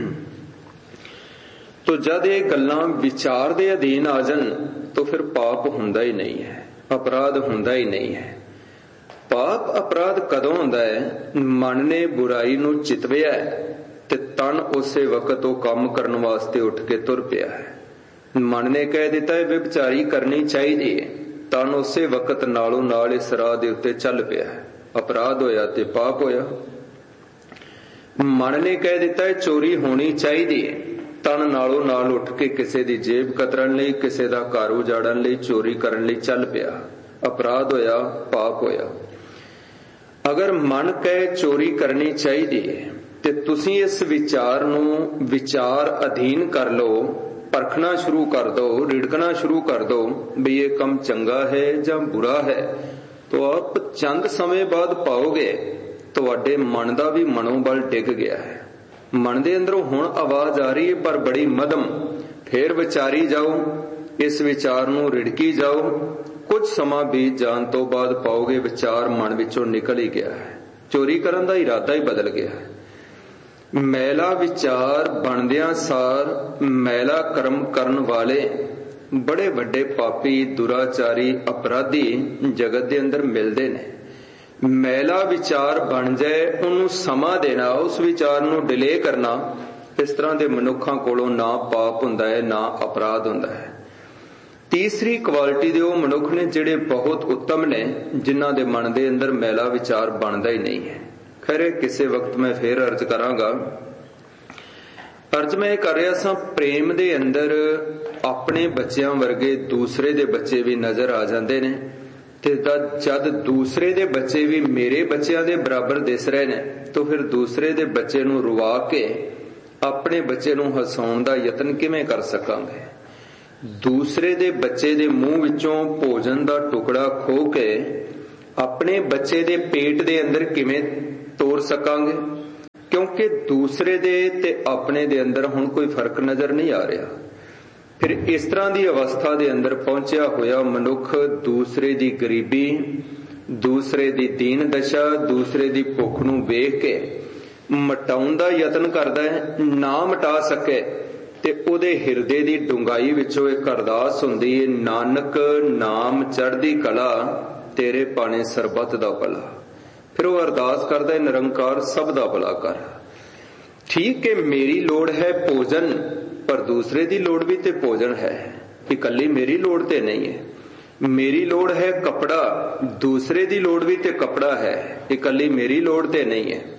ਤੋ ਜਦ ਇਹ ਗੱਲਾਂ ਵਿਚਾਰ ਦੇ ਅਧੀਨ ਆ ਜਾਣ ਤਾਂ ਫਿਰ ਪਾਪ ਹੁੰਦਾ ਹੀ ਨਹੀਂ ਹੈ, ਅਪਰਾਧ ਹੁੰਦਾ ਹੀ ਨਹੀਂ ਹੈ। ਪਾਪ ਅਪਰਾਧ ਕਦੋਂ ਹੁੰਦਾ ਹੈ? ਮਨ ਨੇ ਬੁਰਾਈ ਨੂੰ ਚਿਤਵਿਆ ਤੇ ਤਨ ਉਸੇ ਵਕਤ ਉਹ ਕੰਮ ਕਰਨ ਵਾਸਤੇ ਉੱਠ ਕੇ ਤੁਰ ਪਿਆ ਹੈ। ਮਨ ਨੇ ਕਹਿ ਦਿੱਤਾ ਹੈ ਵਿਭਚਾਰੀ ਕਰਨੀ ਚਾਹੀਦੀ ਹੈ, ਤਨ ਉਸੇ ਵਕਤ ਨਾਲੋਂ ਨਾਲ ਇਸ ਰਾਹ ਦੇ ਉੱਤੇ ਚੱਲ ਪਿਆ ਹੈ, ਅਪਰਾਧ ਹੋਇਆ ਤੇ ਪਾਪ ਹੋਇਆ। ਮਨ ਨੇ ਕਹਿ ਦਿੱਤਾ ਹੈ ਚੋਰੀ ਹੋਣੀ ਚਾਹੀਦੀ ਹੈ, ਤਨ ਨਾਲੋਂ ਨਾਲ ਉੱਠ ਕੇ ਕਿਸੇ ਦੀ ਜੇਬ ਕਤਰਨ ਲਈ, ਕਿਸੇ ਦਾ ਘਰ ਉਜਾੜਨ ਲਈ, ਚੋਰੀ ਕਰਨ ਲਈ ਚੱਲ ਪਿਆ, ਅਪਰਾਧ ਹੋਇਆ, ਪਾਪ ਹੋਇਆ। ਅਗਰ ਮਨ ਕਹੇ ਚੋਰੀ ਕਰਨੀ ਚਾਹੀਦੀ ਹੈ ਤੇ ਤੁਸੀਂ ਇਸ ਵਿਚਾਰ ਨੂੰ ਵਿਚਾਰ ਅਧੀਨ ਕਰ ਲਓ, ਪਰਖਣਾ ਸ਼ੁਰੂ ਕਰ ਦਿਓ, ਰਿੜਕਣਾ ਸ਼ੁਰੂ ਕਰ ਦਿਓ ਵੀ ਇਹ ਕੰਮ ਚੰਗਾ ਹੈ ਜਾਂ ਬੁਰਾ ਹੈ, ਤਾਂ ਆਪ ਚੰਦ ਸਮੇਂ ਬਾਅਦ ਪਾਓਗੇ ਤੁਹਾਡੇ ਮਨ ਦਾ ਵੀ ਮਨੋਬਲ ਡਿੱਗ ਗਿਆ ਹੈ। ਮਨ ਦੇ ਅੰਦਰੋਂ ਹੁਣ ਆਵਾਜ਼ ਆ ਰਹੀ ਹੈ ਪਰ ਬੜੀ ਮੱਧਮ, ਫੇਰ ਵਿਚਾਰੀ ਜਾਓ, ਇਸ ਵਿਚਾਰ ਨੂੰ ਰਿੜਕੀ ਜਾਓ। ਕੁਝ ਸਮਾਂ ਬੀਤ ਜਾਣ ਤੋਂ ਬਾਅਦ ਪਾਓਗੇ ਵਿਚਾਰ ਮਨ ਵਿੱਚੋਂ ਨਿਕਲ ਹੀ ਗਿਆ ਹੈ, ਚੋਰੀ ਕਰਨ ਦਾ ਇਰਾਦਾ ਹੀ ਬਦਲ ਗਿਆ ਹੈ। ਮੈਲਾ ਵਿਚਾਰ ਬਣਦਿਆਂ ਸਾਰ ਮੈਲਾ ਕਰਮ ਕਰਨ ਵਾਲੇ ਬੜੇ ਵੱਡੇ ਪਾਪੀ, ਦੁਰਾਚਾਰੀ, ਅਪਰਾਧੀ ਜਗਤ ਦੇ ਅੰਦਰ ਮਿਲਦੇ ਨੇ। ਮੈਲਾ ਵਿਚਾਰ ਬਣ ਜਾਏ, ਉਹਨੂੰ ਸਮਾਂ ਦੇਣਾ, ਉਸ ਵਿਚਾਰ ਨੂੰ ਡਿਲੇ ਕਰਨਾ, ਇਸ ਤਰ੍ਹਾਂ ਦੇ ਮਨੁੱਖਾਂ ਕੋਲੋਂ ਨਾ ਪਾਪ ਹੁੰਦਾ ਹੈ ਨਾ ਅਪਰਾਧ ਹੁੰਦਾ ਹੈ। ਤੀਸਰੀ ਕੁਆਲਿਟੀ ਦੇ ਉਹ ਮਨੁੱਖ ਨੇ ਜਿਹੜੇ ਬਹੁਤ ਉੱਤਮ ਨੇ, ਜਿਨ੍ਹਾਂ ਦੇ ਮਨ ਦੇ ਅੰਦਰ ਮੈਲਾ ਵਿਚਾਰ ਬਣਦਾ ਹੀ ਨਹੀਂ ਹੈ। ਖੈਰ ਕਿਸੇ ਵਕਤ ਮੈਂ ਫੇਰ ਅਰਜ਼ ਕਰਾਂਗਾ। ਅਰਜ਼ ਮੈਂ ਇਹ ਕਰ ਰਿਹਾ ਸਾਂ, ਪ੍ਰੇਮ ਦੇ ਅੰਦਰ ਆਪਣੇ ਬੱਚਿਆਂ ਵਰਗੇ ਦੂਸਰੇ ਦੇ ਬੱਚੇ ਵੀ ਨਜ਼ਰ ਆ ਜਾਂਦੇ ਨੇ ਤੇ ਜਦ ਦੂਸਰੇ ਦੇ ਬੱਚੇ ਵੀ ਮੇਰੇ ਬੱਚਿਆਂ ਦੇ ਬਰਾਬਰ ਦਿਸ ਰਹੇ ਨੇ ਤਾਂ ਫਿਰ ਦੂਸਰੇ ਦੇ ਬੱਚੇ ਨੂੰ ਰੁਵਾ ਕੇ ਆਪਣੇ ਬੱਚੇ ਨੂੰ ਹਸਾਉਣ ਦਾ ਯਤਨ ਕਿਵੇਂ ਕਰ ਸਕਾਂਗੇ? ਦੂਸਰੇ ਦੇ ਬੱਚੇ ਦੇ ਮੂੰਹ ਵਿੱਚੋਂ ਭੋਜਨ ਦਾ ਟੁਕੜਾ ਖੋਹ ਕੇ ਆਪਣੇ ਬੱਚੇ ਦੇ ਪੇਟ ਦੇ ਅੰਦਰ ਕਿਵੇਂ ਤੋੜ ਸਕਾਂਗੇ? क्योंकि दूसरे दे ते अपने दे अंदर हुण कोई फर्क नजर नहीं आ रहा। फिर इस तरह की अवस्था दे अंदर पहुंचिया होया मनुख दूसरे की गरीबी, दूसरे की दीन दशा, दूसरे की भुख नूं वेख के मटाउण दा यतन करदा है, ना मटा सके ते उहदे हिरदे दी डुंगाई विचों एक अरदास हुंदी है, नानक नाम चढ़दी कला तेरे पाने सरबत दा भला। फिर वो अरदास करदा है, निरंकार सब दा भला कर। ठीक है, मेरी लोड़ है भोजन, पर दूसरे दी लोड़ भी ते भोजन है, इकल्ली मेरी लोड़ ते नहीं है। मेरी लोड़ है कपड़ा, दूसरे दी लोड़ भी ते कपड़ा है, इकल्ली मेरी लोड़ ते नहीं है।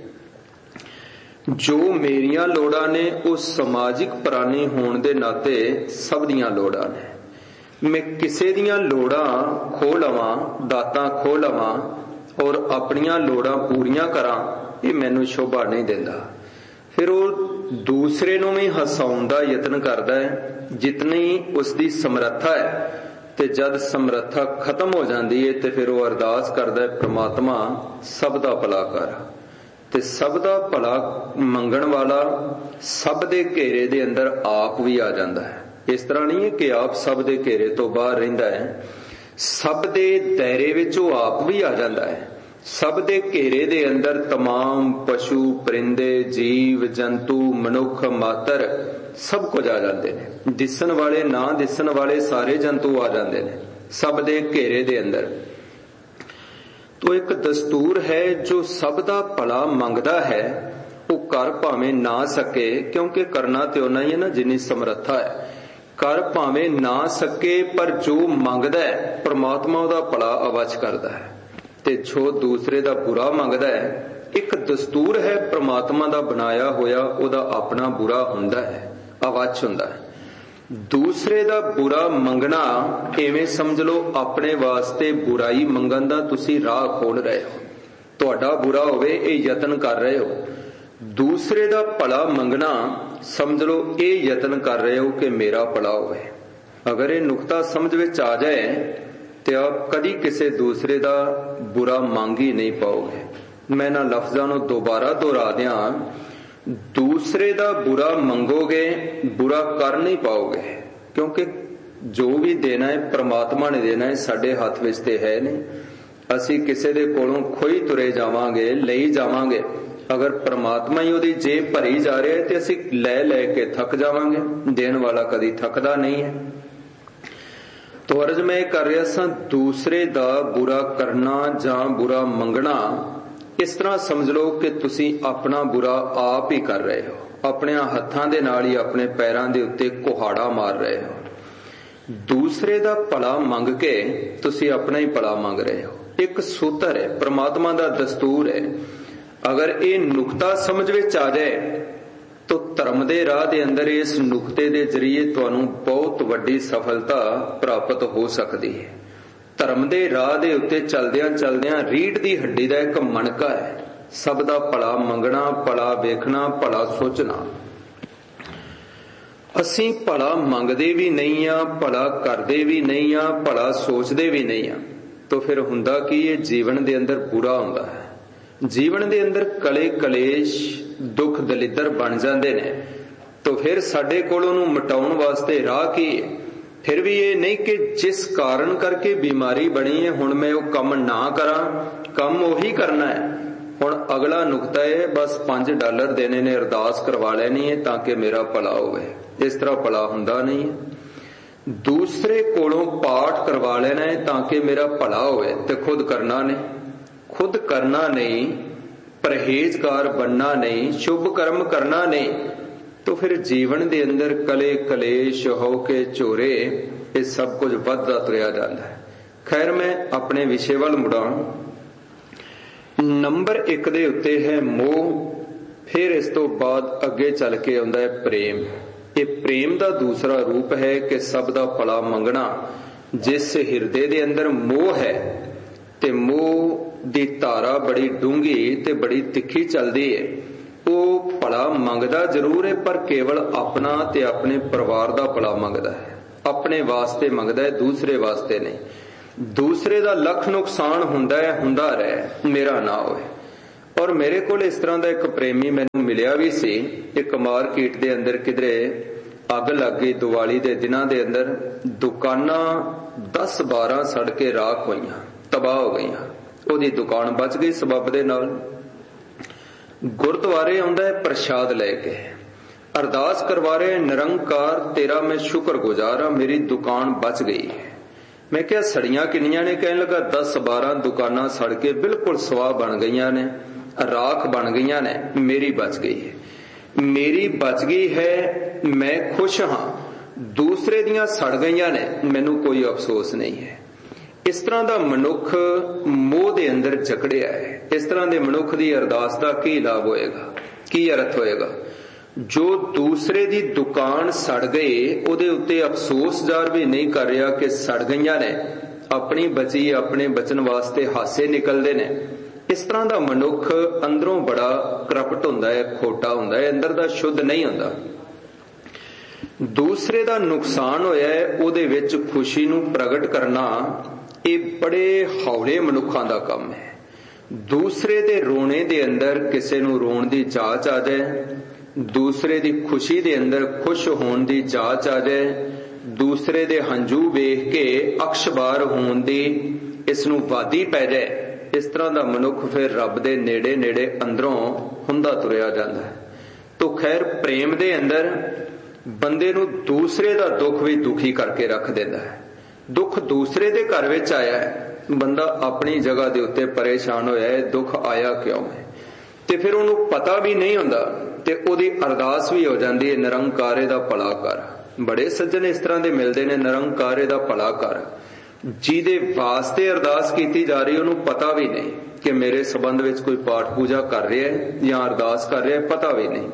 जो मेरियां लोड़ां ने वो समाजिक प्राणी होने दे नाते सब दियां लोड़ां ने। मैं किसे दियां लोड़ां खो लवां, दातां खो लवां और अपनियां लोड़ां पूरियां करां, ये मैनू शोभा नहीं देंदा। फिर वो दूसरे नूं भी हसाउण दा यतन करदा है जितनी उसकी समर्था है, ते जद समर्था खत्म हो जाती है तो फिर वो अरदास करदा है, परमात्मा सब दा भला कर। ते सब दा भला मंगण वाला सब दे घेरे दे अंदर आप भी आ जाता है। इस तरह नहीं है कि आप सब दे घेरे तो बाहर रहिंदा है, सब दे दायरे विच वो आप भी आ जाता है। सब दे घेरे दे अंदर तमाम पशु परिंदे जीव जंतु मनुख मातर सब कुछ आ जाते हैं, दिसन वाले ना दिसन वाले सारे जंतु आ जाते हैं सब दे घेरे दे अंदर। तो एक दस्तूर है जो सब दा भला मंगदा है, वो कर भावें ना सके, क्योंकि करना तो उन्ना ही है ना जिन्नी समर्था है। कर भावें ना सके पर जो मंगदा है परमात्मा उहदा भला अवच करदा है, ते जो दूसरे दा बुरा मंगदा है एक दस्तूर है परमात्मा दा बनाया होया, उहदा अपना बुरा हुंदा है, अवच हुंदा है। दूसरे दा बुरा मंगना इवें समझ लो अपने वास्ते बुराई मंगन दा तुसी राह खोल रहे हो, तुहाडा बुरा होवे ये यतन कर रहे हो। दूसरे दा भला मंगना समझ लो ये यतन कर रहे हो कि मेरा भला होवे। अगर ये नुकता समझ विच आ जाए तो आप कदी किसी दूसरे दा बुरा मंग ही नहीं पाओगे। मैं ना लफ्जां नूं दोबारा दोहरा दियां, दूसरे दा बुरा मंगोगे बुरा कर नहीं पाओगे, क्योंकि जो भी देना है परमात्मा ने देना है, साडे हाथ विच ते है नहीं। असी किसी दे कोलों खोई तुरे जावांगे, लई जावांगे, अगर परमात्मा ही उहदी जेब भरी जा रहा है तो असी लै लै के थक जावांगे, देण वाला कदी थकदा नहीं है। तो अर्ज मैं कर रहा सा, दूसरे दा बुरा करना जां बुरा मंगना इस तरह समझ लो कि तुसी अपना बुरा आप ही कर रहे हो, अपने हत्थां दे नाल ही अपने पैरां दे उत्ते कुहाड़ा मार रहे हो। दूसरे दा भला मंग के तुसी अपना ही भला मंग रहे हो। एक सूत्र है, परमात्मा दा दस्तूर है। अगर ये नुकता समझ विच आ जाए तो धर्म दे राह दे अंदर इस नुकते दे जरिए तुहानूं बहुत वड्डी सफलता प्राप्त हो सकती है। धर्म दे राह दे उत्ते चलदियां चलदियां रीढ़ दी हड्डी दा एक मणका है, सब दा भला मंगना, भला वेखना, भला सोचना। असीं भला मंगदे भी नहीं आ, भला करदे भी नहीं आ, भला सोचदे भी नहीं आ, तो फिर हुंदा कि ये जीवन दे अंदर बुरा हुंदा है। जीवन दे अंदर कले कलेश दुख दलिद्र बन जाते ने, तो फिर साडे कोल उहनूं मिटाउण वास्ते राह की है। फिर भी ये नहीं कि जिस कारण करके बीमारी बनी है हुण मैं वो कम ना करा, कम वही करना है। हुण अगला नुकता है, बस $5 देने ने अरदास करवा लेनी है ताकि मेरा भला होवे। इस तरह भला हुंदा नहीं है। दूसरे कोलों पाठ करवा लेना है ताकि मेरा भला होवे, ते खुद करना नहीं, खुद करना नहीं, परहेजगार बनना नहीं, शुभ कर्म करना नहीं, तो फिर जीवन दे अंदर कले कलेश हो के झोरे ये सब कुछ वधदा तुरिया जांदा है। खैर मैं अपने विषय वल मुड़ा। नंबर 1 दे उत्ते है मोह, फिर इस तो बाद अगे चल के आउंदा है प्रेम। ये प्रेम दा दूसरा रूप है कि सब दा भला मंगना। जिस हिरदे दे अंदर मोह है ते मोह दी धारा बड़ी डूंगी ते बड़ी तिखी चलदी है, वो भला मंगदा जरूर है पर केवल अपना ते अपने परिवार दा भला मंगदा है, अपने वास्ते मंगदा है, दूसरे वास्ते नहीं। दूसरे दा लख नुकसान हुंदा है, हुंदा रहे, मेरा ना होए। और मेरे कोल इस तरह दा एक प्रेमी मैनूं मिलिया भी सी। एक मार्केट दे अंदर किधरे अग लग गई दिवाली दे दिनां दे अंदर, दुकानां 10-12 सड़ के राख होईयां, तबाह हो गईयां। ओदी दुकान बच गई सबब दे नाल। गुरुद्वारे आउंदा है प्रसाद लैके, अरदास करवा रहे, निरंकार तेरा मैं शुक्रगुजार हाँ, मेरी दुकान बच गई है। मैं क्या सड़ियां किन्नियां ने? कहने लगा 10-12 दुकानां सड़ के बिल्कुल स्वाह बन गईयां ने, राख बन गईयां ने, मेरी बच गई है। मेरी बच गई है, मैं खुश हाँ। दूसरे दियां सड़ गईयां ने, मैनू कोई अफसोस नहीं है। इस तरह का मनुख मोह दे अंदर जकड़िया है। इस तरह के मनुख की अरदास का की लाभ होएगा, की अर्थ होएगा? जो दूसरे दी दुकान सड़ गई उहदे उत्ते अफसोस जार भी नहीं कर रहा कि सड़ गईयां ने, अपनी बची अपने बचन वास्ते हासे निकलते ने। इस तरह का मनुख अंदरों बड़ा करप्ट हुंदा है, खोटा हुंदा है, अंदर दा शुद्ध नहीं हुंदा। दूसरे दा नुकसान होया है उहदे विच खुशी नूं प्रगट करना, ये बड़े हौले मनुखां दा काम है। दूसरे दे रोने दे अंदर किसे नूं रोण दी जाच आ जाए, दूसरे दी खुशी दे अंदर खुश होण दी जाच आ जाए, दूसरे दे हंझू वेख के अक्षबार होण दी इस नूं वादी पै जाए, इस तरह का मनुख फिर रब दे नेड़े नेड़े अंदरों हुंदा तुरिया जांदा है। तो खैर प्रेम दे अंदर बंदे नूं दूसरे दा दुख भी दुखी करके रख देंदा है। दुख दूसरे दे घर विच आया है, बंदा अपनी जगह दे उत्ते परेशान होया है, दुख आया क्यों है, ते फिर उहनूं पता भी नहीं हुंदा, ते ओहदी अरदास भी हो जाती है, निरंकारे दा भला कर। बड़े सज्जन इस तरह दे मिलदे ने, निरंकारे दा भला कर, जिहदे वास्ते अरदास कीती जा रही उहनूं पता भी नहीं कि मेरे संबंध विच कोई पाठ पूजा कर रहा है या अरदास कर रहा है, पता भी नहीं।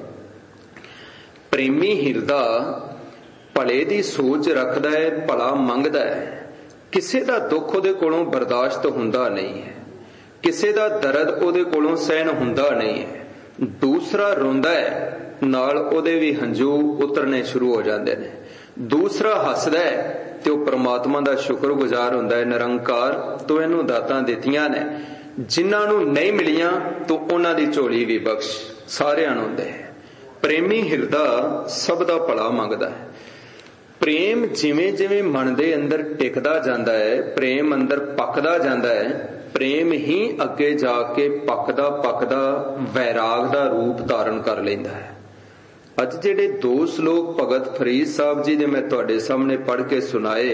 प्रेमी हिरदा भले दी सोच रखदा है, भला मंगदा है, किसे दा दुख उहदे कोलों बर्दाश्त हुंदा नहीं है, किसे दा दर्द उहदे कोलों सहन हुंदा नहीं है। दूसरा रोंदा है, नाल उहदे भी हंझू उतरने शुरू हो जांदे ने। दूसरा हसदा है ते ओह परमात्मा दा शुक्रगुजार हुंदा है, निरंकार तो इहनूं दातां दित्तियां ने, जिन्हां नूं नहीं मिलियां तो उहनां दी झोली भी बख्श, सारिआं नूं दे। प्रेमी हिरदा सब दा भला मंगदा है। प्रेम जिवें जिवें मन दे अंदर टिकदा जांदा है, प्रेम अंदर पकदा जांदा है, प्रेम ही अगे जाके पकदा पकदा वैराग दा रूप धारण कर लैंदा है। अज जिहड़े 2 श्लोक भगत फरीद साहब जी ने मैं तुहाडे सामने पढ़ के सुनाए,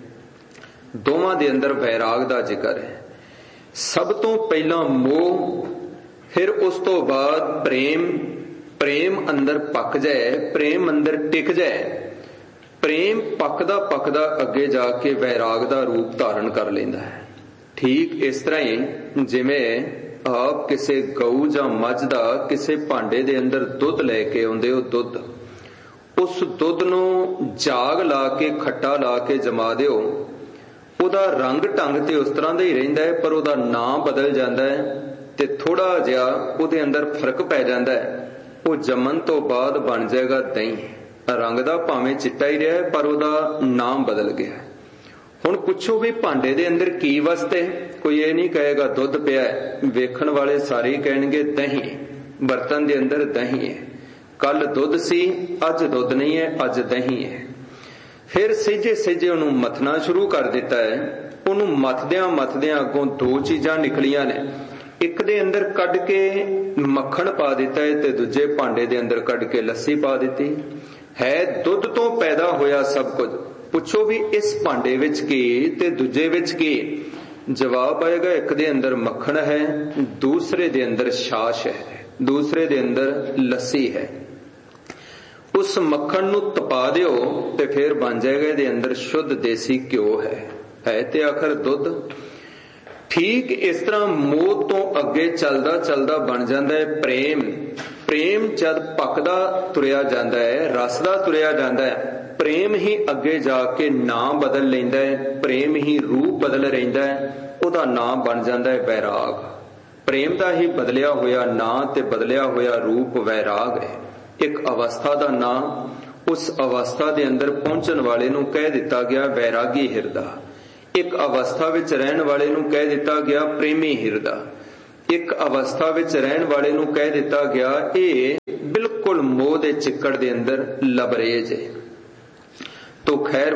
दोवां दे अंदर वैराग दा जिक्र है। सब तो पहला मोह, फिर उस तो बाद प्रेम। प्रेम अंदर पक जाए, प्रेम अंदर टिक जाए, प्रेम पकदा पकदा अगे जाके वैराग दा रूप धारण कर लेंदा है। ठीक इस तरह ही जिवें आप किसे गऊ जां मझ दा किसे भांडे दे अंदर दुध लैके आउंदे हो, दुध, उस दुध नूं जाग ला के खट्टा ला के जमा दिओ, उहदा रंग ढंग ते उस तरह दा ही रहिंदा है, पर उहदा नाम बदल जांदा है ते थोड़ा जिहा उहदे अंदर फर्क पै जांदा है। वो जमन तो बाद बन जाएगा दही, रंग दा भावें चिट्टा ही रहा है पर उहदा नाम बदल गया। हुण पुछो भी भांडे दे अंदर की वसते, कोई ये नहीं कहेगा दुध पिया है, वेखण वाले सारे कहणगे दही, बर्तन दे अंदर दही है, कल दुध सी अज दुध नहीं है, अज दही है। फिर सेजे सेजे उहनूं मथना शुरू कर दिता है। उहनूं मथदियां मथदियां अगों 2 चीजां निकलियां ने, एक दे अंदर कढ़ के मक्खण पा दिता है ते दूजे भांडे दे अंदर कढ़ के लस्सी पा दिती है। दुध तो पैदा होया सब कुछ, पुछो भी इस भांडे विच की ते दूजे विच की? जवाब आएगा एक दे अंदर मक्खण है, दूसरे दे अंदर छाछ है, दूसरे दे अंदर लस्सी है। उस मक्खण नूं तपा दिओ ते फिर बन जाएगा इहदे अंदर शुद्ध देसी घ्यो है ते आखिर दुध। ठीक इस तरह मोह तो अगे चलदा चलदा बन जाता है प्रेम। प्रेम जद पकदा तुरिया जाता है, रसदा तुरिया जाता है, प्रेम ही अगे जाके नाम बदल लैंदा है, प्रेम ही रूप बदल रहिंदा है, उहदा नाम बन जाता है वैराग। प्रेम दा ही बदलिया होया नाम ते बदलिया होया रूप वैराग है। एक अवस्था दा नाम उस अवस्था दे अंदर पहुंचण वाले नूं कह दिता गया वैरागी हिरदा। एक अवस्था विच रहन वाले नूं कह दिता गया प्रेमी हिरदा। एक अवस्था विच रहन वाले नूं कह दिता गया ये ਉਹਦੇ ਚਿੱਕੜ ਦੇ ਅੰਦਰ ਲਬਰੇ ਜੇ। ਤੋ ਖੈਰ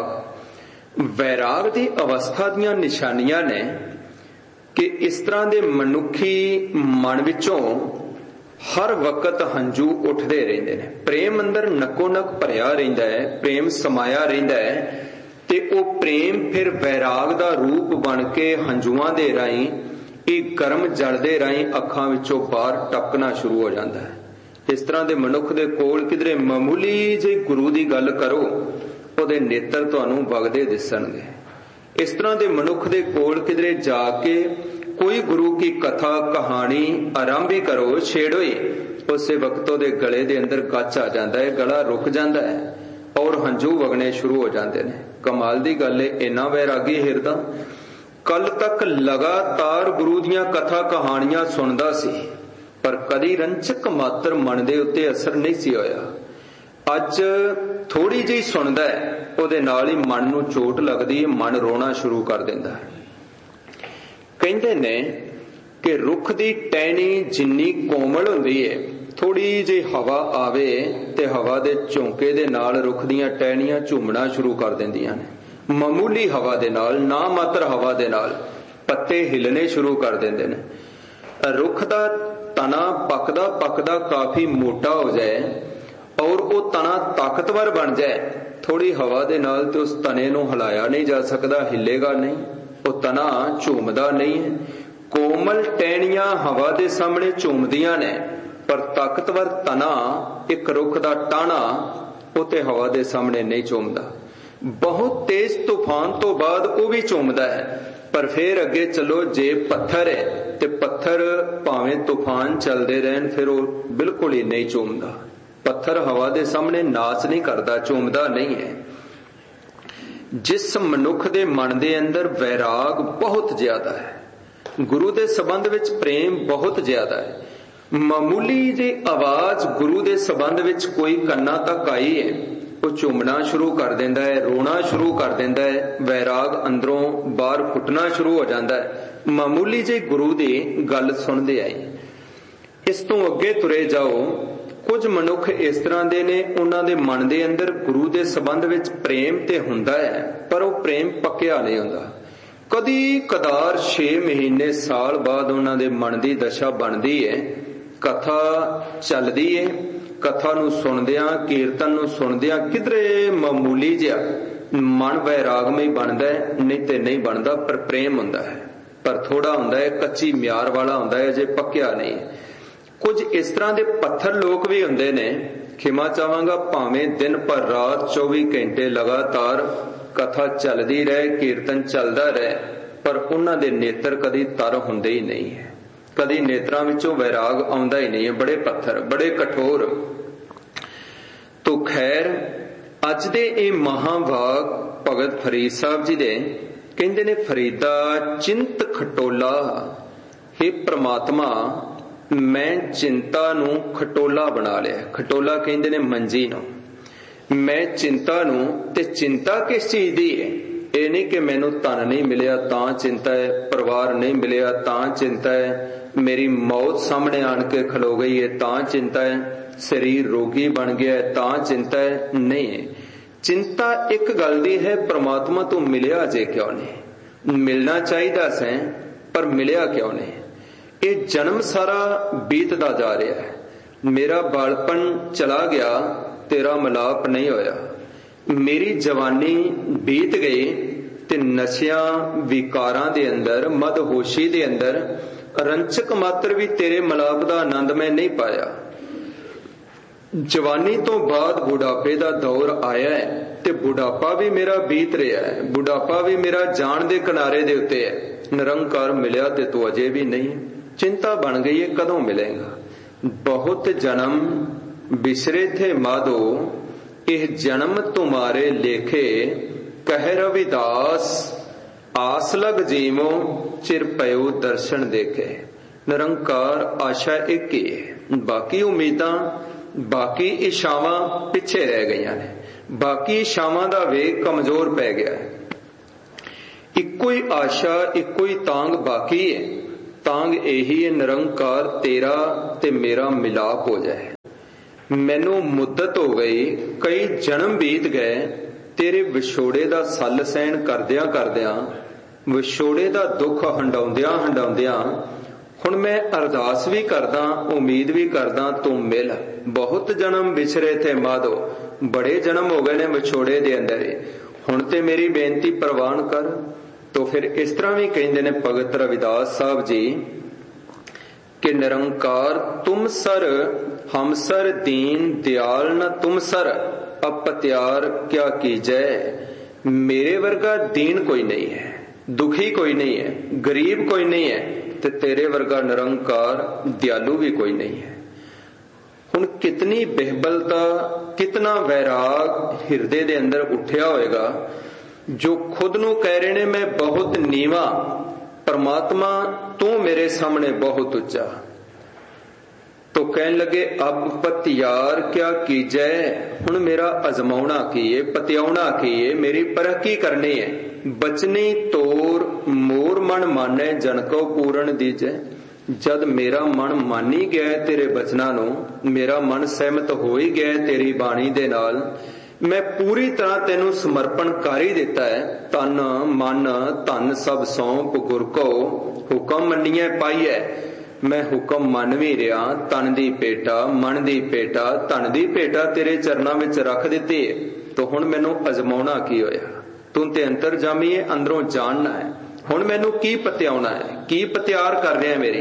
ਵੈਰਾਗ ਦੀ ਅਵਸਥਾ ਦੀਆਂ ਨਿਸ਼ਾਨੀਆਂ ਨੇ ਕਿ ਇਸ ਤਰ੍ਹਾਂ ਦੇ ਮਨੁੱਖੀ ਮਨ ਵਿੱਚੋਂ ਹਰ ਵਕਤ ਹੰਝੂ ਉੱਠਦੇ ਰਹਿੰਦੇ ਨੇ। ਪ੍ਰੇਮ ਅੰਦਰ ਨੱਕੋ ਨੱਕ ਭਰਿਆ ਰਹਿੰਦਾ ਹੈ, ਪ੍ਰੇਮ ਸਮਾਇਆ ਰਹਿੰਦਾ ਹੈ, ਤੇ ਉਹ ਪ੍ਰੇਮ ਫਿਰ ਵੈਰਾਗ ਦਾ ਰੂਪ ਬਣ ਕੇ ਹੰਝੂਆਂ ਦੇ ਰਾਹੀਂ, ਇਹ ਗਰਮ ਜਲ ਦੇ ਰਾਹੀਂ ਅੱਖਾਂ ਵਿੱਚੋਂ ਬਾਹਰ ਟਪਕਣਾ ਸ਼ੁਰੂ ਹੋ ਜਾਂਦਾ ਹੈ। ਇਸ ਤਰ੍ਹਾਂ ਦੇ ਮਨੁੱਖ ਦੇ ਕੋਲ ਕਿਧਰੇ ਮਾਮੂਲੀ ਜਿਹੀ ਗੁਰੂ ਦੀ ਗੱਲ ਕਰੋ, ਉਹਦੇ ਨੇਤਰ ਤੁਹਾਨੂੰ ਵਗਦੇ ਦਿਸਣਗੇ। ਇਸ ਤਰ੍ਹਾਂ ਦੇ ਮਨੁੱਖ ਦੇ ਕੋਲ ਕਿਧਰੇ ਜਾ ਕੇ ਕੋਈ ਗੁਰੂ ਕੀ ਕਥਾ ਕਹਾਣੀ ਆਰੰਭ ਹੀ ਕਰੋ, ਛੇੜੋ ਹੀ, ਉਸੇ ਵਕਤ ਉਹਦੇ ਗਲੇ ਦੇ ਅੰਦਰ ਕੱਚ ਆ ਜਾਂਦਾ ਹੈ, ਗਲਾ ਰੁਕ ਜਾਂਦਾ ਹੈ ਔਰ ਹੰਝੂ ਵਗਣੇ ਸ਼ੁਰੂ ਹੋ ਜਾਂਦੇ ਨੇ। ਕਮਾਲ ਦੀ ਗੱਲ ਹੈ, ਇੰਨਾ ਵੈਰਾਗੀ ਹਿਰਦਾ ਕੱਲ ਤੱਕ ਲਗਾਤਾਰ ਗੁਰੂ ਦੀਆਂ ਕਥਾ ਕਹਾਣੀਆਂ ਸੁਣਦਾ ਸੀ, ਪਰ ਕਦੀ ਰੰਚਕ ਮਾਤਰ ਮਨ ਦੇ ਉੱਤੇ ਅਸਰ ਨਹੀਂ ਸੀ ਹੋਇਆ। ਅੱਜ ਥੋੜੀ ਜਿਹੀ ਸੁਣਦਾ ਹੈ, ਉਹਦੇ ਨਾਲ ਹੀ ਮਨ ਨੂੰ ਚੋਟ ਲੱਗਦੀ ਹੈ, ਮਨ ਰੋਣਾ ਸ਼ੁਰੂ ਕਰ ਦਿੰਦਾ ਹੈ। ਕਹਿੰਦੇ ਨੇ ਕਿ ਰੁੱਖ ਦੀ ਟਹਿਣੀ ਜਿੰਨੀ ਕੋਮਲ ਹੁੰਦੀ ਹੈ, ਥੋੜੀ ਜਿਹੀ ਹਵਾ ਆਵੇ ਤੇ ਹਵਾ ਦੇ ਝੋਂਕੇ ਦੇ ਨਾਲ ਰੁੱਖ ਦੀਆਂ ਟਹਿਣੀਆਂ ਝੂਮਣਾ ਸ਼ੁਰੂ ਕਰ ਦਿੰਦੀਆਂ ਨੇ। ਮਾਮੂਲੀ ਹਵਾ ਦੇ ਨਾਲ, ਨਾ ਮਾਤਰ ਹਵਾ ਦੇ ਨਾਲ ਪੱਤੇ ਹਿੱਲਣੇ ਸ਼ੁਰੂ ਕਰ ਦਿੰਦੇ ਨੇ। ਰੁੱਖ ਦਾ ਤਣਾ ਪੱਕਦਾ ਪੱਕਦਾ ਕਾਫੀ ਮੋਟਾ ਹੋ ਜਾਏ ਔਰ ਉਹ ਤਣਾ ਤਾਕਤਵਰ ਬਣ ਜਾਏ, ਥੋੜੀ ਹਵਾ ਦੇ ਨਾਲ ਤੇ ਉਸ ਤਣੇ ਨੂੰ ਹਿਲਾਇਆ ਨਹੀਂ ਜਾ ਸਕਦਾ, ਹਿੱਲੇਗਾ ਨਹੀਂ, ਉਹ ਤਣਾ ਝੂਮਦਾ ਨਹੀਂ ਹੈ। ਕੋਮਲ ਟਹਿਣੀਆਂ ਹਵਾ ਦੇ ਸਾਹਮਣੇ ਝੂਮਦੀਆਂ ਨੇ, ਪਰ ਤਾਕਤਵਰ ਤਣਾ ਇੱਕ ਰੁੱਖ ਦਾ ਟਾਹਣਾ ਉਹ ਤੇ ਹਵਾ ਦੇ ਸਾਹਮਣੇ ਨਹੀਂ ਝੂਮਦਾ। ਬਹੁਤ ਤੇਜ਼ ਤੂਫਾਨ ਤੋਂ ਬਾਅਦ ਉਹ ਵੀ ਝੂਮਦਾ ਹੈ, ਪਰ ਫੇਰ ਅੱਗੇ ਚਲੋ, ਜੇ ਪੱਥਰ ਹੈ ਤੇ ਪੱਥਰ ਭਾਵੇਂ ਤੂਫਾਨ ਚੱਲਦੇ ਰਹਿਣ ਫਿਰ ਉਹ ਬਿਲਕੁਲ ਹੀ ਨਹੀਂ ਝੂਮਦਾ। ਪੱਥਰ ਹਵਾ ਦੇ ਸਾਹਮਣੇ ਨਾਚ ਨਹੀਂ ਕਰਦਾ, ਝੂਮਦਾ ਨਹੀਂ ਹੈ। ਜਿਸ ਮਨੁੱਖ ਦੇ ਮਨ ਦੇ ਅੰਦਰ ਵੈਰਾਗ ਬਹੁਤ ਜ਼ਿਆਦਾ ਹੈ, ਗੁਰੂ ਦੇ ਸੰਬੰਧ ਵਿੱਚ ਪ੍ਰੇਮ ਬਹੁਤ ਜ਼ਿਆਦਾ ਹੈ, ਮਾਮੂਲੀ ਜਿਹੀ ਆਵਾਜ਼ ਗੁਰੂ ਦੇ ਸੰਬੰਧ ਵਿੱਚ ਕੋਈ ਕੰਨਾਂ ਤੱਕ ਆਈ ਹੈ, ਉਹ ਝੂਮਣਾ ਸ਼ੁਰੂ ਕਰ ਦਿੰਦਾ ਹੈ, ਰੋਣਾ ਸ਼ੁਰੂ ਕਰ ਦਿੰਦਾ ਹੈ, ਵੈਰਾਗ ਅੰਦਰੋਂ ਬਾਹਰ ਫੁੱਟਣਾ ਸ਼ੁਰੂ ਹੋ ਜਾਂਦਾ ਹੈ, ਮਾਮੂਲੀ ਜਿਹੀ ਗੁਰੂ ਦੀ ਗੱਲ ਸੁਣਦੇ ਆਏ। ਇਸ ਤੋਂ ਅੱਗੇ ਤੁਰੇ ਜਾਓ, ਕੁਝ ਮਨੁੱਖ ਇਸ ਤਰ੍ਹਾਂ ਦੇ ਨੇ, ਉਹਨਾਂ ਦੇ ਮਨ ਦੇ ਅੰਦਰ ਗੁਰੂ ਦੇ ਸੰਬੰਧ ਵਿੱਚ ਪ੍ਰੇਮ ਤੇ ਹੁੰਦਾ ਹੈ, ਪਰ ਉਹ ਪ੍ਰੇਮ ਪੱਕਿਆ ਨਹੀਂ ਹੁੰਦਾ। ਕਦੀ ਕਦਾਰ 6 ਮਹੀਨੇ ਸਾਲ ਬਾਅਦ ਉਹਨਾਂ ਦੇ ਮਨ ਦੀ ਦਸ਼ਾ ਬਣਦੀ ਹੈ, ਕਥਾ ਚੱਲਦੀ ਹੈ, ਕਥਾ ਨੂੰ ਸੁਣਦਿਆਂ, ਕੀਰਤਨ ਨੂੰ ਸੁਣਦਿਆਂ ਕਿਧਰੇ ਮਾਮੂਲੀ ਜਿਹਾ ਮਨ ਵੈਰਾਗਮਈ ਬਣਦਾ ਹੈ, ਨਹੀਂ ਤੇ ਨਹੀਂ ਬਣਦਾ, ਪਰ ਪ੍ਰੇਮ ਹੁੰਦਾ ਹੈ, ਪਰ ਥੋੜਾ ਹੁੰਦਾ ਹੈ, ਕੱਚੀ ਮਿਆਰ ਵਾਲਾ ਹੁੰਦਾ ਹੈ, ਜੇ ਪੱਕਿਆ ਨਹੀਂ। ਕੁਝ ਇਸ ਤਰ੍ਹਾਂ ਦੇ ਪੱਥਰ ਲੋਕ ਵੀ ਹੁੰਦੇ ਨੇ, ਖਿਮਾ ਚਾਹਾਂਗਾ, ਭਾਵੇਂ ਦਿਨ ਪਰ ਰਾਤ 24 ਘੰਟੇ ਲਗਾਤਾਰ ਕਥਾ ਚੱਲਦੀ ਰਹੇ, ਕੀਰਤਨ ਚੱਲਦਾ ਰਹੇ, ਪਰ ਉਹਨਾਂ ਦੇ ਨੇਤਰ ਕਦੀ ਤਰ ਹੁੰਦੇ ਹੀ ਨਹੀਂ ਹੈ, ਕਦੀ ਨੇਤਰਾਂ ਵਿੱਚੋਂ ਵੈਰਾਗ ਆਉਂਦਾ ਹੀ ਨਹੀਂ ਹੈ, ਬੜੇ ਪੱਥਰ, ਬੜੇ ਕਠੋਰ। ਤੋ ਖੈਰ ਅੱਜ ਦੇ ਇਹ ਮਹਾਂਵਾਕ ਭਗਤ ਫਰੀਦ ਸਾਹਿਬ ਜੀ ਦੇ ਕਹਿੰਦੇ ਨੇ, ਫਰੀਦਾ ਚਿੰਤ ਖਟੋਲਾ, ਹੇ ਪ੍ਰਮਾਤਮਾ ਮੈਂ ਚਿੰਤਾ ਨੂੰ ਖਟੋਲਾ ਬਣਾ ਲਿਆ। ਖਟੋਲਾ ਕਹਿੰਦੇ ਨੇ ਮੰਜੀ ਨੂੰ। ਮੈਂ ਚਿੰਤਾ ਨੂੰ, ਤੇ ਚਿੰਤਾ ਕਿਸ ਚੀਜ਼ ਦੀ ਹੈ? ਇਹ ਨਹੀਂ ਕਿ ਮੈਨੂੰ ਧਨ ਨਹੀਂ ਮਿਲਿਆ ਤਾਂ ਚਿੰਤਾ ਹੈ, ਪਰਿਵਾਰ ਨਹੀਂ ਮਿਲਿਆ ਤਾਂ ਚਿੰਤਾ ਹੈ, ਮੇਰੀ ਮੌਤ ਸਾਹਮਣੇ ਆਣ ਕੇ ਖਲੋ ਗਈ ਹੈ ਤਾਂ ਚਿੰਤਾ ਹੈ, ਸਰੀਰ ਰੋਗੀ ਬਣ ਗਿਆ ਹੈ ਤਾਂ ਚਿੰਤਾ ਹੈ। ਨਹੀਂ, ਚਿੰਤਾ ਇੱਕ ਗੱਲ ਦੀ ਹੈ, ਪ੍ਰਮਾਤਮਾ ਤੋਂ ਮਿਲਿਆ ਜੇ ਕਿਉਂ ਨਹੀਂ? ਮਿਲਣਾ ਚਾਹੀਦਾ ਸੈਂ, ਪਰ ਮਿਲਿਆ ਕਿਉਂ ਨਹੀਂ? ਇਹ ਜਨਮ ਸਾਰਾ ਬੀਤਦਾ ਜਾ ਰਿਹਾ ਹੈ, ਮੇਰਾ ਬਾਲਪਨ ਚਲਾ ਗਿਆ, ਤੇਰਾ ਮਿਲਾਪ ਨਹੀਂ ਹੋਇਆ, ਮੇਰੀ ਜਵਾਨੀ ਬੀਤ ਗਈ ਤੇ ਨਸ਼ਿਆਂ ਵਿਕਾਰਾਂ ਦੇ ਅੰਦਰ, ਮਦਹੋਸ਼ੀ ਦੇ ਅੰਦਰ ਰੰਚਕ ਮਾਤਰ ਵੀ ਤੇਰੇ ਮਿਲਾਪ ਦਾ ਆਨੰਦ ਮੈਂ ਨਹੀਂ ਪਾਇਆ। ਜਵਾਨੀ ਤੋਂ ਬਾਅਦ ਬੁਢਾਪੇ ਦਾ ਦੌਰ ਆਇਆ ਹੈ ਤੇ ਬੁਢਾਪਾ ਵੀ ਮੇਰਾ ਬੀਤ ਰਿਹਾ ਹੈ, ਬੁਢਾਪਾ ਵੀ ਮੇਰਾ ਜਾਣ ਦੇ ਕਿਨਾਰੇ ਦੇ ਉੱਤੇ ਹੈ। ਨਿਰੰਕਾਰ ਮਿਲਿਆ ਤੇ ਤੂੰ ਅਜੇ ਵੀ ਨਹੀਂ। ਚਿੰਤਾ ਬਣ ਗਈ ਹੈ, ਕਦੋਂ ਮਿਲੇਗਾ? ਬਹੁਤ ਜਨਮ ਬਿਸਰੇ ਥੇ ਮਾਧੋ, ਇਹ ਜਨਮ ਤੁਮਾਰੇ ਲੇਖੇ, ਕਹਿ ਰਵਿਦਾਸ ਆਸ ਲਗ ਜੀਵੋ, ਚਿਰ ਪਇਓ ਦਰਸ਼ਨ ਦੇਖੇ। ਨਿਰੰਕਾਰ ਆਸ਼ਾ ਇੱਕ ਹੀ ਹੈ, ਬਾਕੀ ਉਮੀਦਾਂ, ਬਾਕੀ ਇਛਾਵਾਂ ਪਿੱਛੇ ਰਹਿ ਗਈਆਂ ਨੇ, ਬਾਕੀ ਇਛਾਵਾਂ ਦਾ ਵੇਗ ਕਮਜ਼ੋਰ ਪੈ ਗਿਆ ਹੈ। ਇੱਕੋ ਹੀ ਆਸ਼ਾ, ਇੱਕੋ ਹੀ ਤਾਂਗ ਬਾਕੀ ਹੈ, ਤਾਂਗ ਇਹੀ ਹੈ, ਨਿਰੰਕਾਰ ਤੇਰਾ ਤੇ ਮੇਰਾ ਮਿਲਾਪ ਹੋ ਜਾਏ। ਮੈਨੂੰ ਮੁੱਦਤ ਹੋ ਗਈ, ਕਈ ਜਨਮ ਬੀਤ ਗਏ, ਤੇਰੇ ਵਿਛੋੜੇ ਦਾ ਸੱਲ ਸਹਿਣ ਕਰਦਿਆਂ ਕਰਦਿਆਂ, ਵਿਛੋੜੇ ਦਾ ਦੁੱਖ ਹੰਡਾਉਂਦਿਆਂ ਹੰਡਾਉਂਦਿਆਂ ਹੁਣ ਮੈਂ ਅਰਦਾਸ ਵੀ ਕਰਦਾ, ਉਮੀਦ ਵੀ ਕਰਦਾ ਤੂੰ ਮਿਲ। ਬਹੁਤ ਜਨਮ ਵਿਛਰੇ ਥੇ ਮਾਧੋ, ਬੜੇ ਜਨਮ ਹੋ ਗਏ ਨੇ ਵਿਛੋੜੇ ਦੇ ਅੰਦਰ, ਹੁਣ ਤੇ ਮੇਰੀ ਬੇਨਤੀ ਪ੍ਰਵਾਨ ਕਰ। ਤੋ ਫਿਰ ਇਸ ਤਰ੍ਹਾਂ ਵੀ ਕਹਿੰਦੇ ਨੇ ਭਗਤ ਰਵਿਦਾਸ ਸਾਹਿਬ ਜੀ ਕਿ ਨਿਰੰਕਾਰ ਤੁਮ ਸਰ ਹਮ ਸਰ ਦੀਨ ਦਿਆਲ ਨ ਤੁਮ ਸਰ ਅਪਤਿਆਰ ਕਿਆ ਕੀਜੈ। ਮੇਰੇ ਵਰਗਾ ਦੀਨ ਕੋਈ ਨਹੀਂ ਹੈ, ਦੁਖੀ ਕੋਈ ਨਹੀਂ ਹੈ, ਗਰੀਬ ਕੋਈ ਨਹੀਂ ਹੈ, ਤੇ ਤੇਰੇ ਵਰਗਾ ਨਿਰੰਕਾਰ ਦਿਆਲੂ ਵੀ ਕੋਈ ਨਹੀਂ ਹੈ। ਹੁਣ ਕਿਤਨੀ ਬਿਹਬਲਤਾ, ਕਿਤਨਾ ਵੈਰਾਗ ਹਿਰਦੇ ਦੇ ਅੰਦਰ ਉੱਠਿਆ ਹੋਏਗਾ, ਜੋ ਖੁਦ ਨੂੰ ਕਹਿ ਰਹੇ ਨੇ ਮੈਂ ਬਹੁਤ ਨੀਵਾਂ, ਪਰਮਾਤਮਾ ਤੂੰ ਮੇਰੇ ਸਾਹਮਣੇ ਬਹੁਤ ਉੱਚਾ। ਤੋ ਕਹਿਣ ਲੱਗੇ ਅਬ ਪਤਿਆਰ ਕਿਆ ਕੀਜੈ। ਹੁਣ ਮੇਰਾ ਅਜ਼ਮਾਉਣਾ ਕੀ ਹੈ, ਪਤਿਆਉਣਾ ਕੀ ਹੈ, ਮੇਰੀ ਪਰਖ ਕੀ ਕਰਨੀ ਹੈ। ਬਚਨੀ ਤੋਰ ਮੋਰ ਮਨ ਮਾਨੈ ਜਨ ਕੋ ਪੂਰਨ ਦੀਜੈ। ਜਦ ਮੇਰਾ ਮਨ ਮਾਨੀ ਗਿਆ ਤੇਰੇ ਬਚਨਾਂ ਨੂੰ, ਮੇਰਾ ਮਨ ਸਹਿਮਤ ਹੋ ਹੀ ਗਿਆ ਤੇਰੀ ਬਾਣੀ ਦੇ ਨਾਲ, ਮੈਂ ਪੂਰੀ ਤਰ੍ਹਾਂ ਤੈਨੂੰ ਸਮਰਪਣ ਕਰ ਹੀ ਦਿੱਤਾ ਹੈ। ਤਨ ਮਨ ਧਨ ਸਭ ਸੌਂਪ ਗੁਰ ਕੋ, ਹੁਕਮ ਮੰਨੀਐ ਪਾਈਐ। ਮੈਂ ਹੁਕਮ ਮੰਨ ਵੀ ਰਿਹਾ, ਤਨ ਦੀ ਭੇਟਾ, ਮਨ ਦੀ ਭੇਟਾ, ਧਨ ਦੀ ਭੇਟਾ ਤੇਰੇ ਚਰਨਾਂ ਵਿੱਚ ਰੱਖ ਦਿੱਤੀ ਹੈ। ਤੋ ਹੁਣ ਮੈਨੂੰ ਅਜ਼ਮਾਉਣਾ ਕੀ ਹੋਇਆ, ਤੂੰ ਤੇ ਅੰਤਰਜਾਮੀ ਹੈ, ਅੰਦਰੋਂ ਜਾਣਨਾ ਹੈ। ਹੁਣ ਮੈਨੂੰ ਕੀ ਪਤਿਆਉਣਾ ਹੈ, ਕੀ ਪਤਿਆਰ ਕਰ ਰਿਹਾ ਮੇਰੀ।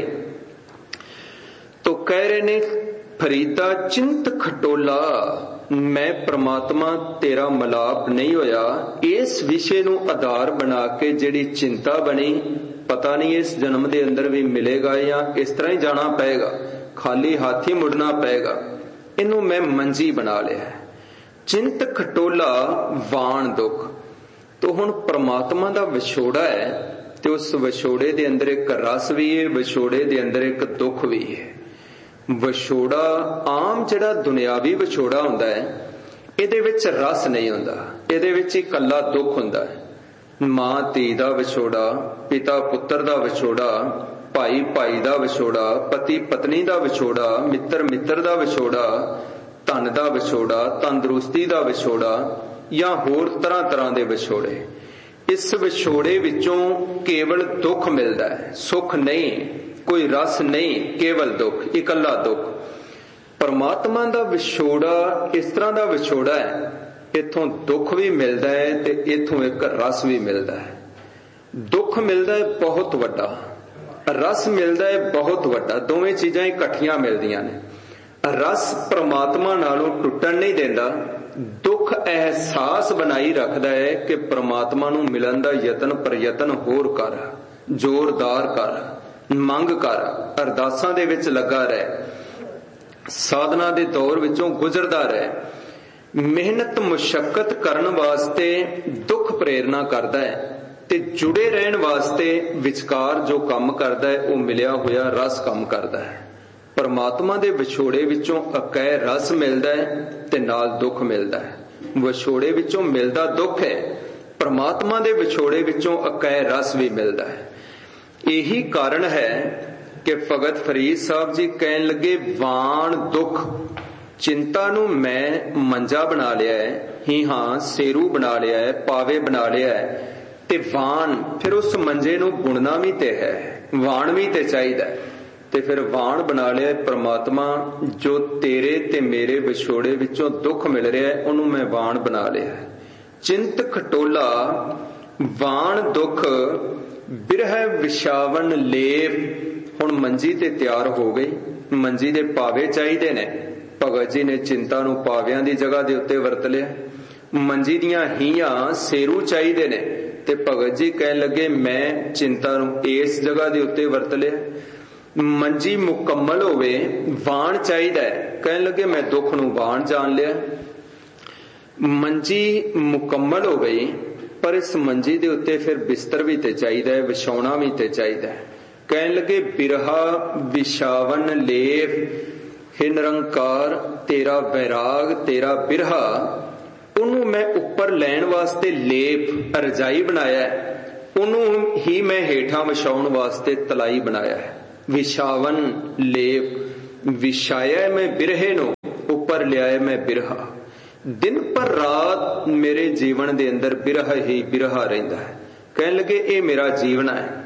ਤੋ ਕਹਿ ਰਹੇ ਨੇ ਫਰੀਦਾ ਚਿੰਤ ਖਟੋਲਾ, ਮੈਂ ਪ੍ਰਮਾਤਮਾ ਤੇਰਾ ਮਲਾਪ ਨਹੀਂ ਹੋਇਆ। ਇਸ ਵਿਸ਼ੇ ਨੂੰ ਆਧਾਰ ਬਣਾ ਕੇ ਜਿਹੜੀ ਚਿੰਤਾ ਬਣੀ, ਪਤਾ ਨਹੀਂ ਇਸ ਜਨਮ ਦੇ ਅੰਦਰ ਵੀ ਮਿਲੇਗਾ ਜਾਂ ਇਸ ਤਰ੍ਹਾਂ ਹੀ ਜਾਣਾ ਪਏਗਾ, ਖਾਲੀ ਹੱਥ ਹੀ ਮੁੜਨਾ ਪਏਗਾ, ਇਹਨੂੰ ਮੈਂ ਮੰਜੀ ਬਣਾ ਲਿਆ। ਚਿੰਤ ਖਟੋਲਾ ਵਾਣ ਦੁੱਖ। ਤੋ ਹੁਣ ਪ੍ਰਮਾਤਮਾ ਦਾ ਵਿਛੋੜਾ ਹੈ ਤੇ ਉਸ ਵਿਛੋੜੇ ਦੇ ਅੰਦਰ ਇੱਕ ਰਸ ਵੀ ਹੈ, ਵਿਛੋੜੇ ਦੇ ਅੰਦਰ ਇੱਕ ਦੁੱਖ ਵੀ ਹੈ। ਵਿਛੋੜਾ ਆਮ ਜਿਹੜਾ ਦੁਨਿਆਵੀ ਵਿਛੋੜਾ ਹੁੰਦਾ ਹੈ, ਇਹਦੇ ਵਿੱਚ ਰਸ ਨਹੀਂ ਹੁੰਦਾ, ਇਹਦੇ ਵਿੱਚ ਇਕੱਲਾ ਦੁੱਖ ਹੁੰਦਾ ਹੈ। ਮਾਂ ਧੀ ਦਾ ਵਿਛੋੜਾ, ਪਿਤਾ ਪੁੱਤਰ ਦਾ ਵਿਛੋੜਾ, ਭਾਈ ਭਾਈ ਦਾ ਵਿਛੋੜਾ, ਪਤੀ ਪਤਨੀ ਦਾ ਵਿਛੋੜਾ, ਮਿੱਤਰ ਮਿੱਤਰ ਦਾ ਵਿਛੋੜਾ, ਧਨ ਦਾ ਵਿਛੋੜਾ, ਤੰਦਰੁਸਤੀ ਦਾ ਵਿਛੋੜਾ, ਜਾਂ ਹੋਰ ਤਰ੍ਹਾਂ ਤਰ੍ਹਾਂ ਦੇ ਵਿਛੋੜੇ। ਇਸ ਵਿਛੋੜੇ ਵਿੱਚੋਂ ਕੇਵਲ ਦੁੱਖ ਮਿਲਦਾ ਹੈ, ਸੁੱਖ ਨਹੀਂ, ਕੋਈ ਰਸ ਨਹੀਂ, ਕੇਵਲ ਦੁੱਖ, ਇਕੱਲਾ ਦੁੱਖ। ਪਰਮਾਤਮਾ ਦਾ ਵਿਛੋੜਾ ਇਸ ਤਰ੍ਹਾਂ ਦਾ ਵਿਛੋੜਾ ਹੈ, ਇੱਥੋਂ ਦੁੱਖ ਵੀ ਮਿਲਦਾ ਹੈ ਤੇ ਇੱਥੋਂ ਇੱਕ ਰਸ ਵੀ ਮਿਲਦਾ ਹੈ। ਦੁੱਖ ਮਿਲਦਾ ਹੈ ਬਹੁਤ ਵੱਡਾ, ਰਸ ਮਿਲਦਾ ਹੈ ਬਹੁਤ ਵੱਡਾ, ਦੋਵੇਂ ਚੀਜ਼ਾਂ ਇਕੱਠੀਆਂ ਮਿਲਦੀਆਂ ਨੇ। ਰਸ ਪ੍ਰਮਾਤਮਾ ਨਾਲੋਂ ਟੁੱਟਣ ਨਹੀਂ ਦਿੰਦਾ, ਦੁੱਖ ਅਹਿਸਾਸ ਬਣਾਈ ਰੱਖਦਾ ਹੈ ਕਿ ਪ੍ਰਮਾਤਮਾ ਨੂੰ ਮਿਲਣ ਦਾ ਯਤਨ ਪ੍ਰਯਤਨ ਹੋਰ ਕਰ, ਜ਼ੋਰਦਾਰ ਕਰ, ਮੰਗ ਕਰ, ਅਰਦਾਸਾਂ ਦੇ ਵਿੱਚ ਲੱਗਾ ਰਹਿ, ਸਾਧਨਾ ਦੇ ਦੌਰ ਵਿੱਚੋਂ ਗੁਜ਼ਰਦਾ ਰਹਿ। ਮਿਹਨਤ ਮੁਸ਼ੱਕਤ ਕਰਨ ਵਾਸਤੇ ਦੁੱਖ ਪ੍ਰੇਰਨਾ ਕਰਦਾ ਹੈ ਤੇ ਜੁੜੇ ਰਹਿਣ ਵਾਸਤੇ ਵਿਚਕਾਰ ਜੋ ਕੰਮ ਕਰਦਾ ਹੈ ਉਹ ਮਿਲਿਆ ਹੋਇਆ ਰਸ ਕੰਮ ਕਰਦਾ ਹੈ। ਪਰਮਾਤਮਾ ਦੇ ਵਿਛੋੜੇ ਵਿੱਚੋਂ ਅਕੈ ਰਸ ਮਿਲਦਾ ਹੈ ਤੇ ਨਾਲ ਦੁੱਖ ਮਿਲਦਾ ਹੈ। ਵਿਛੋੜੇ ਵਿੱਚੋਂ ਮਿਲਦਾ ਦੁੱਖ ਹੈ, ਪਰਮਾਤਮਾ ਦੇ ਵਿਛੋੜੇ ਵਿੱਚੋਂ ਅਕੈ ਰਸ ਵੀ ਮਿਲਦਾ ਹੈ। ਇਹੀ ਕਾਰਨ ਹੈ ਕਿ ਭਗਤ ਫਰੀਦ ਸਾਹਿਬ ਜੀ ਕਹਿਣ ਲੱਗੇ ਵਾਣ ਦੁੱਖ। ਚਿੰਤਾ ਨੂੰ ਮੈਂ ਮੰਜਾ ਬਣਾ ਲਿਆ ਹੈ, ਹੀ ਹਾਂ ਸੇਰੂ ਬਣਾ ਲਿਆ ਹੈ, ਪਾਵੇ ਬਣਾ ਲਿਆ ਹੈ, ਤੇ ਵਾਣ ਫਿਰ ਉਸ ਮੰਜੇ ਨੂੰ ਬੁਣਨਾ ਵੀ ਤੇ ਹੈ, ਵਾਣ ਵੀ ਤੇ ਚਾਹੀਦਾ। ਤੇ ਫਿਰ ਵਾਣ ਬਣਾ ਲਿਆ ਪ੍ਰਮਾਤਮਾ, ਜੋ ਤੇਰੇ ਤੇ ਮੇਰੇ ਵਿਛੋੜੇ ਵਿੱਚੋਂ ਦੁੱਖ ਮਿਲ ਰਿਹਾ ਹੈ ਉਹਨੂੰ ਮੈਂ ਵਾਣ ਬਣਾ ਲਿਆ। ਚਿੰਤ ਖਟੋਲਾ ਵਾਣ ਦੁੱਖ ਬਿਰਹਿ ਵਿਛਾਵਨ ਲੇਪ। ਹੁਣ ਮੰਜੀ ਤੇ ਤਿਆਰ ਹੋ ਗਈ, ਮੰਜੀ ਦੇ ਪਾਵੇ ਚਾਹੀਦੇ ਨੇ। ਭਗਤ ਜੀ ਨੇ ਚਿੰਤਾ ਨੂੰ ਪਾਵਿਆਂ ਦੀ ਜਗ੍ਹਾ ਦੇ ਉੱਤੇ ਵਰਤ ਲਿਆ। ਮੰਜੀ ਦੀਆਂ ਹੀਆਂ ਸੇਰੂ ਚਾਹੀਦੇ ਨੇ ਤੇ ਭਗਤ ਜੀ ਕਹਿਣ ਲੱਗੇ ਮੈਂ ਚਿੰਤਾ ਨੂੰ ਇਸ ਜਗ੍ਹਾ ਦੇ ਉੱਤੇ ਵਰਤ ਲਿਆ। ਮੰਜੀ ਮੁਕੰਮਲ ਹੋਵੇ, ਵਾਣ ਚਾਹੀਦਾ ਹੈ, ਕਹਿਣ ਲੱਗੇ ਮੈਂ ਦੁੱਖ ਨੂੰ ਵਾਣ ਜਾਣ ਲਿਆ। ਮੰਜੀ ਮੁਕੰਮਲ ਹੋ ਗਈ, ਪਰ ਇਸ ਮੰਜੀ ਦੇ ਉੱਤੇ ਫਿਰ ਬਿਸਤਰ ਵੀ ਤੇ ਚਾਹੀਦਾ ਹੈ, ਵਿਛਾਉਣਾ ਵੀ ਤੇ ਚਾਹੀਦਾ ਹੈ। ਕਹਿਣ ਲੱਗੇ ਬਿਰਹਾ ਵਿਛਾਵਨ ਲੇਪ। ਹੇ ਨਿਰੰਕਾਰ ਤੇਰਾ ਵੈਰਾਗ, ਤੇਰਾ ਬਿਰਹਾ, ਉਹਨੂੰ ਮੈਂ ਉੱਪਰ ਲੈਣ ਵਾਸਤੇ ਲੇਪ ਰਜਾਈ ਬਣਾਇਆ, ਉਹਨੂੰ ਹੀ ਮੈਂ ਹੇਠਾਂ ਵਿਛਾਉਣ ਵਾਸਤੇ ਤਲਾਈ ਬਣਾਇਆ ਹੈ। ਵਿਛਾਵਨ ਲੇਪ ਵਿਛਾਇਆ ਮੈਂ ਬਿਰਹੇ ਨੂੰ, ਉੱਪਰ ਲਿਆਏ ਮੈਂ ਬਿਰਹਾ। ਦਿਨ ਪਰ ਰਾਤ ਮੇਰੇ ਜੀਵਨ ਦੇ ਅੰਦਰ ਬਿਰਹਾ ਹੀ ਬਿਰਹਾ ਰਹਿੰਦਾ ਹੈ। ਕਹਿਣ ਲੱਗੇ ਇਹ ਮੇਰਾ ਜੀਵਨ ਹੈ।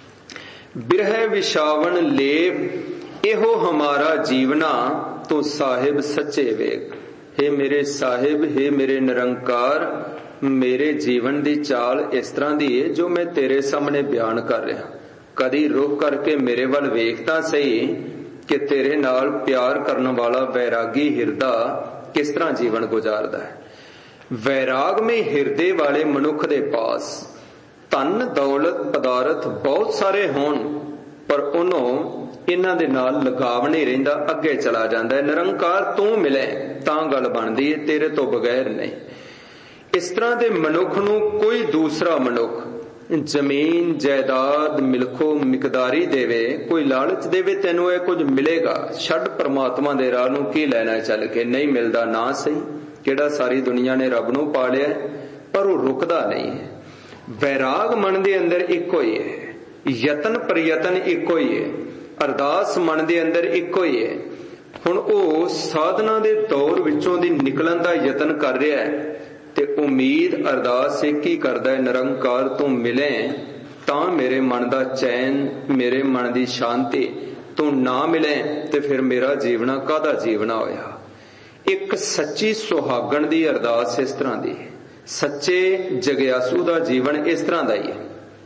ਬਿਰਹਿ ਵਿਛਾਵਣ ਲੇਪ ਇਹੋ ਹਮਾਰਾ ਜੀਵਨਾ, ਤੂੰ ਸਾਹਿਬ ਸੱਚੇ ਵੇਖ। हे ਮੇਰੇ ਸਾਹਿਬ, हे ਮੇਰੇ ਨਿਰੰਕਾਰ, ਮੇਰੇ ਜੀਵਨ ਦੀ ਚਾਲ ਇਸ ਤਰ੍ਹਾਂ ਦੀ ਹੈ ਜੋ ਮੈਂ ਤੇਰੇ ਸਾਹਮਣੇ ਬਿਆਨ ਕਰ ਰਿਹਾ। ਕਦੀ ਰੁਕ ਕਰਕੇ ਮੇਰੇ ਵੱਲ ਵੇਖ ਤਾਂ ਸਹੀ ਕਿ ਤੇਰੇ ਨਾਲ ਪਿਆਰ ਕਰਨ ਵਾਲਾ ਵੈਰਾਗੀ ਹਿਰਦਾ ਕਿਸ ਤਰ੍ਹਾਂ ਜੀਵਨ ਗੁਜ਼ਾਰਦਾ ਹੈ। ਵੈਰਾਗਮਈ ਹਿਰਦੇ ਵਾਲੇ ਮਨੁੱਖ ਦੇ ਪਾਸ ਧਨ ਦੌਲਤ ਪਦਾਰਥ ਬਹੁਤ ਸਾਰੇ ਹੋਣ, ਪਰ ਉਹਨੂੰ ਇਹਨਾਂ ਦੇ ਨਾਲ ਲਗਾਵ ਨਹੀਂ ਰਹਿੰਦਾ, ਅੱਗੇ ਚਲਾ ਜਾਂਦਾ ਹੈ। ਨਿਰੰਕਾਰ ਤੂੰ ਮਿਲੇ ਤਾਂ ਗੱਲ ਬਣਦੀ ਹੈ, ਤੇਰੇ ਤੋਂ ਬਗੈਰ ਨਹੀਂ। ਇਸ ਤਰ੍ਹਾਂ ਦੇ ਮਨੁੱਖ ਨੂੰ ਕੋਈ ਦੂਸਰਾ ਮਨੁੱਖ ਜ਼ਮੀਨ ਜਾਇਦਾਦ ਮਿਲਖੋ ਮਿਕਦਾਰੀ ਦੇਵੇ, ਕੋਈ ਲਾਲਚ ਦੇਵੇ ਤੈਨੂੰ ਇਹ ਕੁਝ ਮਿਲੇਗਾ, ਛੱਡ ਪਰਮਾਤਮਾ ਦੇ ਰਾਹ ਨੂੰ ਕੀ ਲੈਣਾ ਚੱਲ ਕੇ, ਨਹੀਂ ਮਿਲਦਾ ਨਾ ਸਹੀ। ਕਿਹੜਾ ਸਾਰੀ ਦੁਨੀਆ ਨੇ ਰੱਬ ਨੂੰ ਪਾ ਲਿਆ, ਪਰ ਉਹ ਰੁਕਦਾ ਨਹੀਂ ਹੈ। ਵੈਰਾਗ ਮਨ ਦੇ ਅੰਦਰ ਇੱਕੋ ਹੀ ਹੈ, ਯਤਨ ਪ੍ਰਯਤਨ ਇੱਕੋ ਹੀ ਹੈ, ਅਰਦਾਸ ਮਨ ਦੇ ਅੰਦਰ ਇੱਕੋ ਹੀ ਹੈ। ਹੁਣ ਉਹ ਸਾਧਨਾ ਦੇ ਦੌਰ ਵਿੱਚੋਂ ਦੀ ਨਿਕਲਣ ਦਾ ਯਤਨ ਕਰ ਰਿਹਾ ਹੈ ਤੇ ਉਮੀਦ ਅਰਦਾਸ ਇੱਕ ਹੀ ਕਰਦਾ ਹੈ, ਨਿਰੰਕਾਰ ਤੂੰ ਮਿਲੇ ਤਾਂ ਮੇਰੇ ਮਨ ਦਾ ਚੈਨ, ਮੇਰੇ ਮਨ ਦੀ ਸ਼ਾਂਤੀ। ਤੂੰ ਨਾ ਮਿਲੇ ਤੇ ਫਿਰ ਮੇਰਾ ਜੀਵਨਾ ਕਾਹਦਾ ਜੀਵਨਾ ਹੋਇਆ। ਇੱਕ ਸੱਚੀ ਸੁਹਾਗਣ ਦੀ ਅਰਦਾਸ ਇਸ ਤਰ੍ਹਾਂ ਦੀ ਹੈ, ਸੱਚੇ ਜਗਿਆਸੂ ਦਾ ਜੀਵਨ ਇਸ ਤਰ੍ਹਾਂ ਦਾ ਹੀ ਹੈ।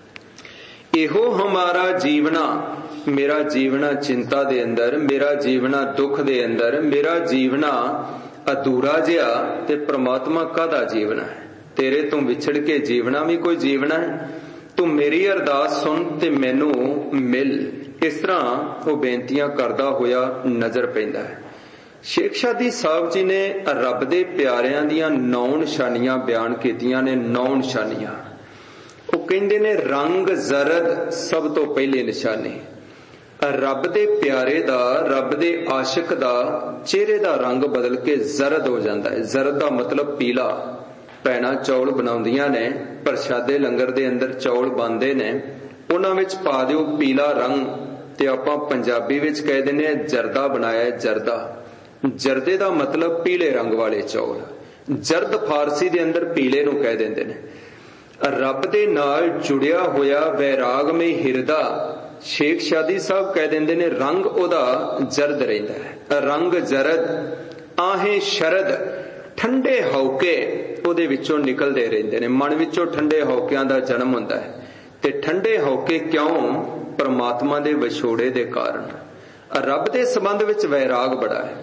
ਇਹੋ ਹਮਾਰਾ ਜੀਵਨਾ, ਮੇਰਾ ਜੀਵਨਾ ਚਿੰਤਾ ਦੇ ਅੰਦਰ, ਮੇਰਾ ਜੀਵਨਾ ਦੁੱਖ ਦੇ ਅੰਦਰ, ਮੇਰਾ ਜੀਵਨਾ ਅਧੂਰਾ ਜਿਹਾ, ਤੇ ਪ੍ਰਮਾਤਮਾ ਕਾਹਦਾ ਜੀਵਨਾ ਹੈ। ਤੇਰੇ ਤੋਂ ਵਿਛੜ ਕੇ ਜੀਵਨਾ ਵੀ ਕੋਈ ਜੀਵਨਾ ਹੈ। ਤੂੰ ਮੇਰੀ ਅਰਦਾਸ ਸੁਣ ਤੇ ਮੈਨੂੰ ਮਿਲ। ਇਸ ਤਰ੍ਹਾਂ ਉਹ ਬੇਨਤੀਆਂ ਕਰਦਾ ਹੋਇਆ ਨਜ਼ਰ ਪੈਂਦਾ ਹੈ। ਸ਼ੇਖ ਸਾਦੀ ਸਾਹਿਬ ਜੀ ਨੇ ਰੱਬ ਦੇ ਪਿਆਰਿਆਂ ਦੀਆਂ 9 ਨਿਸ਼ਾਨੀਆਂ ਬਿਆਨ ਕੀਤੀਆਂ ਨੇ। 9 ਨਿਸ਼ਾਨੀਆਂ ਉਹ ਕਹਿੰਦੇ ਨੇ, ਰੰਗ ਜ਼ਰਦ ਸਭ ਤੋਂ ਪਹਿਲੀ ਨਿਸ਼ਾਨੀ। ਰੱਬ ਦੇ ਪਿਆਰੇ ਦਾ, ਰੱਬ ਦੇ ਆਸ਼ਿਕ ਦਾ ਚਿਹਰੇ ਦਾ ਰੰਗ ਬਦਲ ਕੇ ਜ਼ਰਦ ਹੋ ਜਾਂਦਾ ਹੈ। ਜ਼ਰਦ ਦਾ ਮਤਲਬ ਪੀਲਾ। ਭੈਣਾਂ ਚੌਲ ਬਣਾਉਂਦੀਆਂ ਨੇ, ਪ੍ਰਸ਼ਾਦੇ ਲੰਗਰ ਦੇ ਅੰਦਰ ਚੌਲ ਬਣਦੇ ਨੇ, ਉਹਨਾਂ ਵਿੱਚ ਪਾ ਦਿਓ ਪੀਲਾ ਰੰਗ, ਤੇ ਆਪਾਂ ਪੰਜਾਬੀ ਵਿੱਚ ਕਹਿ ਦਿੰਦੇ ਆ ਜਰਦਾ ਬਣਾਇਆ, ਜਰਦਾ। ਜਰਦੇ ਦਾ ਮਤਲਬ ਪੀਲੇ ਰੰਗ ਵਾਲੇ ਚੌਲ। ਜਰਦ ਫਾਰਸੀ ਦੇ ਅੰਦਰ ਪੀਲੇ ਨੂੰ ਕਹਿ ਦਿੰਦੇ ਨੇ। ਰੱਬ ਦੇ ਨਾਲ ਜੁੜਿਆ ਹੋਇਆ ਵੈਰਾਗਮਈ ਹਿਰਦਾ, ਸ਼ੇਖ ਸਾਦੀ ਸਾਹਿਬ ਕਹਿ ਦਿੰਦੇ ਨੇ, ਰੰਗ ਉਹਦਾ ਜਰਦ ਰਹਿੰਦਾ ਹੈ। ਰੰਗ ਜਰਦ ਆਹੇ ਸ਼ਰਦ, ਠੰਡੇ ਹੌਕੇ ਉਹਦੇ ਵਿੱਚੋਂ ਨਿਕਲਦੇ ਰਹਿੰਦੇ ਨੇ। ਮਨ ਵਿੱਚੋਂ ਠੰਡੇ ਹੌਕਿਆਂ ਦਾ ਜਨਮ ਹੁੰਦਾ ਹੈ। ਤੇ ਠੰਡੇ ਹੌਕੇ ਕਿਉਂ? ਪਰਮਾਤਮਾ ਦੇ ਵਿਛੋੜੇ ਦੇ ਕਾਰਨ। ਰੱਬ ਦੇ ਸੰਬੰਧ ਵਿੱਚ ਵੈਰਾਗ ਬੜਾ ਹੈ।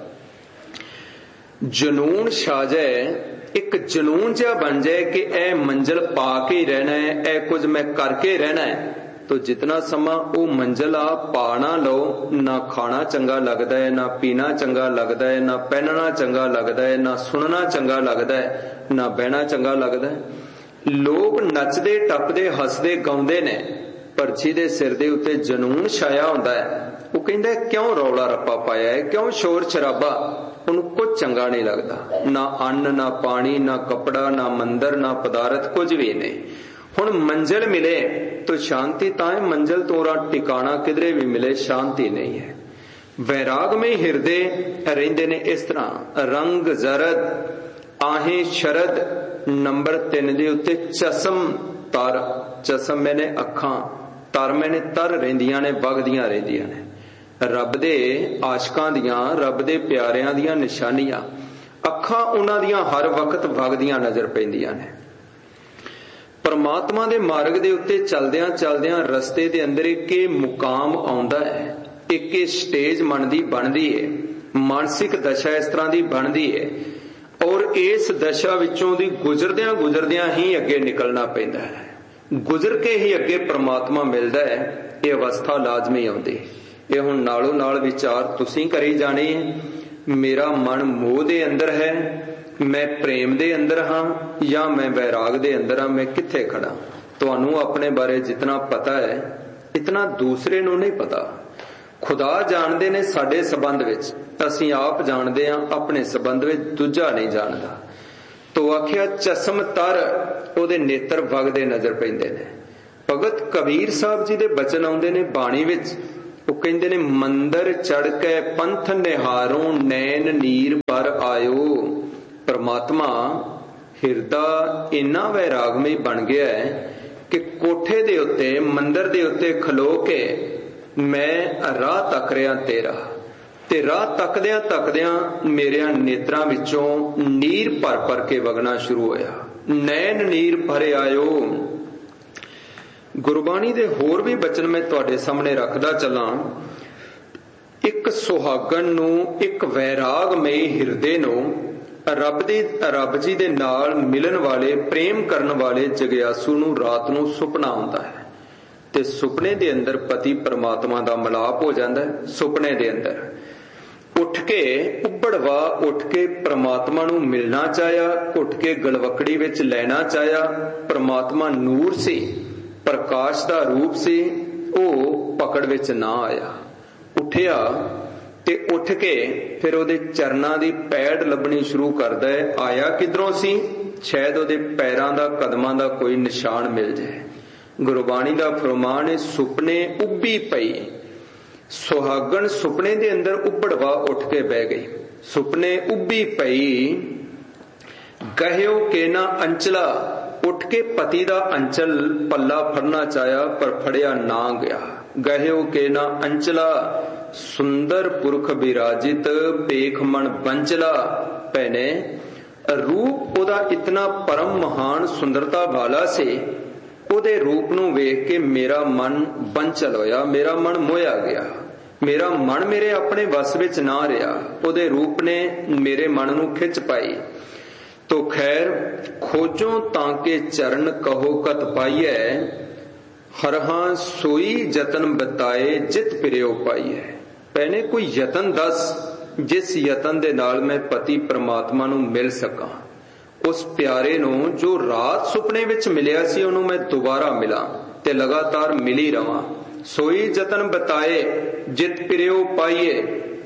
ਜਨੂਨ ਛਾ ਜਾਏ, ਇੱਕ ਜਨੂਨ ਜਿਹਾ ਬਣ ਜਾਏ ਕਿ ਇਹ ਮੰਜ਼ਿਲ ਪਾ ਕੇ ਹੀ ਰਹਿਣਾ ਹੈ, ਇਹ ਕੁਝ ਮੈਂ ਕਰਕੇ ਰਹਿਣਾ ਹੈ, तो जितना समा वो मंजिल आ पा ना लो, ना खाना चंगा लगता है, ना पीना चंगा लगता है, ना पहनना चंगा लगता है, ना सुनना चंगा लगता है, ना बहना चंगा लगता है। लोग नचदे टपदे हसदे गाउंदे ने, पर जिहदे सिर दे उत्ते जनून छाया हुंदा है वो कहंदा क्यों रौला रप्पा पाया है, क्यों शोर शराबा, उन्हें कुछ चंगा नहीं लगता। ना अन्न, ना पानी, ना कपड़ा, ना मंदिर, ना पदार्थ, कुछ भी नहीं। हुण मंजिल मिले तो शांति ताए, मंजिल तोरा टिकाना किधरे भी मिले शांति नहीं है। वैराग में हिरदे रहिंदे ने इस तरह। रंग जरद आहें शरद, नंबर 3 दे उत्ते चसम तर, चसम मैंने अखां, तर मैंने तर रहिंदियां ने, वगदियां रहिंदियां ने। रब दे आशिकां दियां, रब दे प्यारियां दियां निशानियां, अखां उन्हां दियां हर वक्त वगदियां नजर पैंदियां ने। परमात्मा दे मार्ग दे उत्ते चलदियां चलदियां रस्ते दे अंदर एक मुकाम आउंदा है, एक स्टेज मन दी बनदी है, मानसिक दशा इस तरह दी बनदी है, और इस दशा विचों दी गुजरदियां गुजरदियां ही अगे निकलना पैंदा है। गुजर के ही अगे परमात्मा मिलदा है। यह अवस्था लाजमी आउंदी है। ये हुण नालों नाल विचार तुसीं करी जाने है। मेरा मन मोह दे अंदर है, मैं प्रेम दे अंदर हाँ या मैं वैराग दे अंदर हाँ, मैं किथे खड़ा। तुहानू अपने बारे जितना पता है इतना दूसरे नू नहीं पता। खुदा जानते ने साडे संबंध विच, असीं आप जानते हाँ अपने संबंध विच, दूजा नहीं जानता। तो आखिया चसम तर, ओदे नेत्र वगदे नजर पैंदे ने। भगत कबीर साहब जी दे बचन आउंदे ने बाणी विच, ਉਹ ਕਹਿੰਦੇ ਨੇ ਮੰਦਰ ਚੜ ਕੇ ਪੰਥ ਨਿਹਾਰੋਂ ਨੈਣ ਨੀਰ ਪਰ ਆਇਓ। ਪਰਮਾਤਮਾ ਹਿਰਦਾ ਇੰਨਾ ਵੈਰਾਗਮਈ ਬਣ ਗਿਆ ਹੈ ਕਿ ਕੋਠੇ ਦੇ ਉੱਤੇ ਮੰਦਰ ਦੇ ਉੱਤੇ ਖਲੋ ਕੇ ਮੈਂ ਰਾਹ ਤੱਕ ਰਿਹਾ ਤੇਰਾ, ਤੇ ਰਾਹ ਤੱਕਦਿਆਂ ਤੱਕਦਿਆਂ ਮੇਰਿਆਂ ਨੇਤਰਾਂ ਵਿੱਚੋਂ ਨੀਰ ਭਰ ਭਰ ਕੇ ਵਗਣਾ ਸ਼ੁਰੂ ਹੋਇਆ। ਨੈਣ ਨੀਰ ਭਰ ਆਇਓ। ਗੁਰਬਾਣੀ ਦੇ ਹੋਰ ਵੀ ਬਚਨ ਮੈਂ ਤੁਹਾਡੇ ਸਾਹਮਣੇ ਰੱਖਦਾ ਚੱਲਾਂ। ਇੱਕ ਸੁਹਾਗਣ ਨੂੰ, ਇੱਕ ਵੈਰਾਗਮਈ ਹਿਰਦੇ ਨੂੰ ਰੱਬ ਜੀ ਦੇ ਨਾਲ ਮਿਲਣ ਵਾਲੇ, ਪ੍ਰੇਮ ਕਰਨ ਵਾਲੇ ਜਗਿਆਸੂ ਨੂੰ ਰਾਤ ਨੂੰ ਸੁਪਨਾ ਆਉਂਦਾ ਹੈ, ਤੇ ਸੁਪਨੇ ਦੇ ਅੰਦਰ ਪਤੀ ਪਰਮਾਤਮਾ ਦਾ ਮਿਲਾਪ ਹੋ ਜਾਂਦਾ ਹੈ। ਸੁਪਨੇ ਦੇ ਅੰਦਰ ਉੱਠ ਕੇ ਉੱਬੜਵਾ ਉੱਠ ਕੇ ਪ੍ਰਮਾਤਮਾ ਨੂੰ ਮਿਲਣਾ ਚਾਹਿਆ, ਉੱਠ ਕੇ ਗਲਵਕੜੀ ਵਿੱਚ ਲੈਣਾ ਚਾਹਿਆ। ਪ੍ਰਮਾਤਮਾ ਨੂਰ ਸੀ, ਪ੍ਰਕਾਸ਼ ਦਾ ਰੂਪ ਸੀ, ਉਹ ਪਕੜ ਵਿੱਚ ਨਾ ਆਇਆ। ਉੱਠਿਆ ਤੇ ਉੱਠ ਕੇ ਫਿਰ ਉਹਦੇ ਚਰਨਾਂ ਦੀ ਪੈੜ ਲੱਭਣੀ ਸ਼ੁਰੂ ਕਰਦਾ ਹੈ। ਆਇਆ ਕਿਧਰੋਂ ਸੀ? ਸ਼ਾਇਦ ਉਹਦੇ ਪੈਰਾਂ ਦਾ, ਕਦਮਾਂ ਦਾ ਕੋਈ ਨਿਸ਼ਾਨ ਮਿਲ ਜਾਏ। ਗੁਰਬਾਣੀ ਦਾ ਫਰਮਾਨ ਹੈ, ਸੁਪਨੇ ਉੱਭੀ ਪਈ। ਸੁਹਾਗਣ ਸੁਪਨੇ ਦੇ ਅੰਦਰ ਉੱਬੜਵਾ ਉੱਠ ਕੇ ਬਹਿ ਗਈ। ਸੁਪਨੇ ਉੱਭੀ ਪਈ। ਗਹਿਓ ਕੇ ਨਾ ਅੰਚਲਾ, ਉੱਠ ਕੇ ਪਤੀ ਦਾ ਅੰਚਲ ਪੱਲਾ ਫੜਨਾ ਚਾਹਿਆ ਪਰ ਫੜਿਆ ਨਾ ਗਿਆ। ਗਹਿਓ ਕੇ ਨਾ ਅੰਚਲਾ, ਸੁੰਦਰ ਪੁਰਖ ਬਿਰਾਜਿਤ ਪੇਖ ਮਨ ਬੰਚਲਾ। ਭੈਣੇ, ਰੂਪ ਉਹਦਾ ਇਤਨਾ ਪਰਮ ਮਹਾਨ ਸੁੰਦਰਤਾ ਵਾਲਾ ਸੀ, ਉਹਦੇ ਰੂਪ ਨੂੰ ਵੇਖ ਕੇ ਮੇਰਾ ਮਨ ਬੰਚਲ ਹੋਇਆ, ਮੇਰਾ ਮਨ ਮੋਹਿਆ ਗਿਆ। ਮੇਰਾ ਮਨ ਮੇਰੇ ਆਪਣੇ ਵਸ ਵਿੱਚ ਨਾ ਰਿਹਾ, ਉਹਦੇ ਰੂਪ ਨੇ ਮੇਰੇ ਮਨ ਨੂੰ ਖਿੱਚ ਪਾਈ। ਤੋ ਖੈਰ ਖੋਜੋ ਤਾਂ ਕੇ ਚਰਨ ਕਹੋ ਕਤ ਪਾਈਐ, ਹਰਹਾਂ ਸੋਈ ਯਤਨ ਬਤਾਏ ਜਿਤ ਪਿਰਿਓ ਪਾਈਐ। ਭੈਣੇ, ਕੋਈ ਯਤਨ ਦੱਸ ਜਿਸ ਯਤਨ ਦੇ ਨਾਲ ਮੈਂ ਪਤੀ ਪ੍ਰਮਾਤਮਾ ਨੂੰ ਮਿਲ ਸਕਾਂ। ਉਸ ਪਿਆਰੇ ਨੂੰ ਜੋ ਰਾਤ ਸੁਪਨੇ ਵਿੱਚ ਮਿਲਿਆ ਸੀ, ਉਹਨੂੰ ਮੈਂ ਦੁਬਾਰਾ ਮਿਲਾਂ ਤੇ ਲਗਾਤਾਰ ਮਿਲੀ ਰਵਾਂ। ਸੋਈ ਯਤਨ ਬਤਾਏ ਜਿਤ ਪਿਰਿਓ ਪਾਈਏ।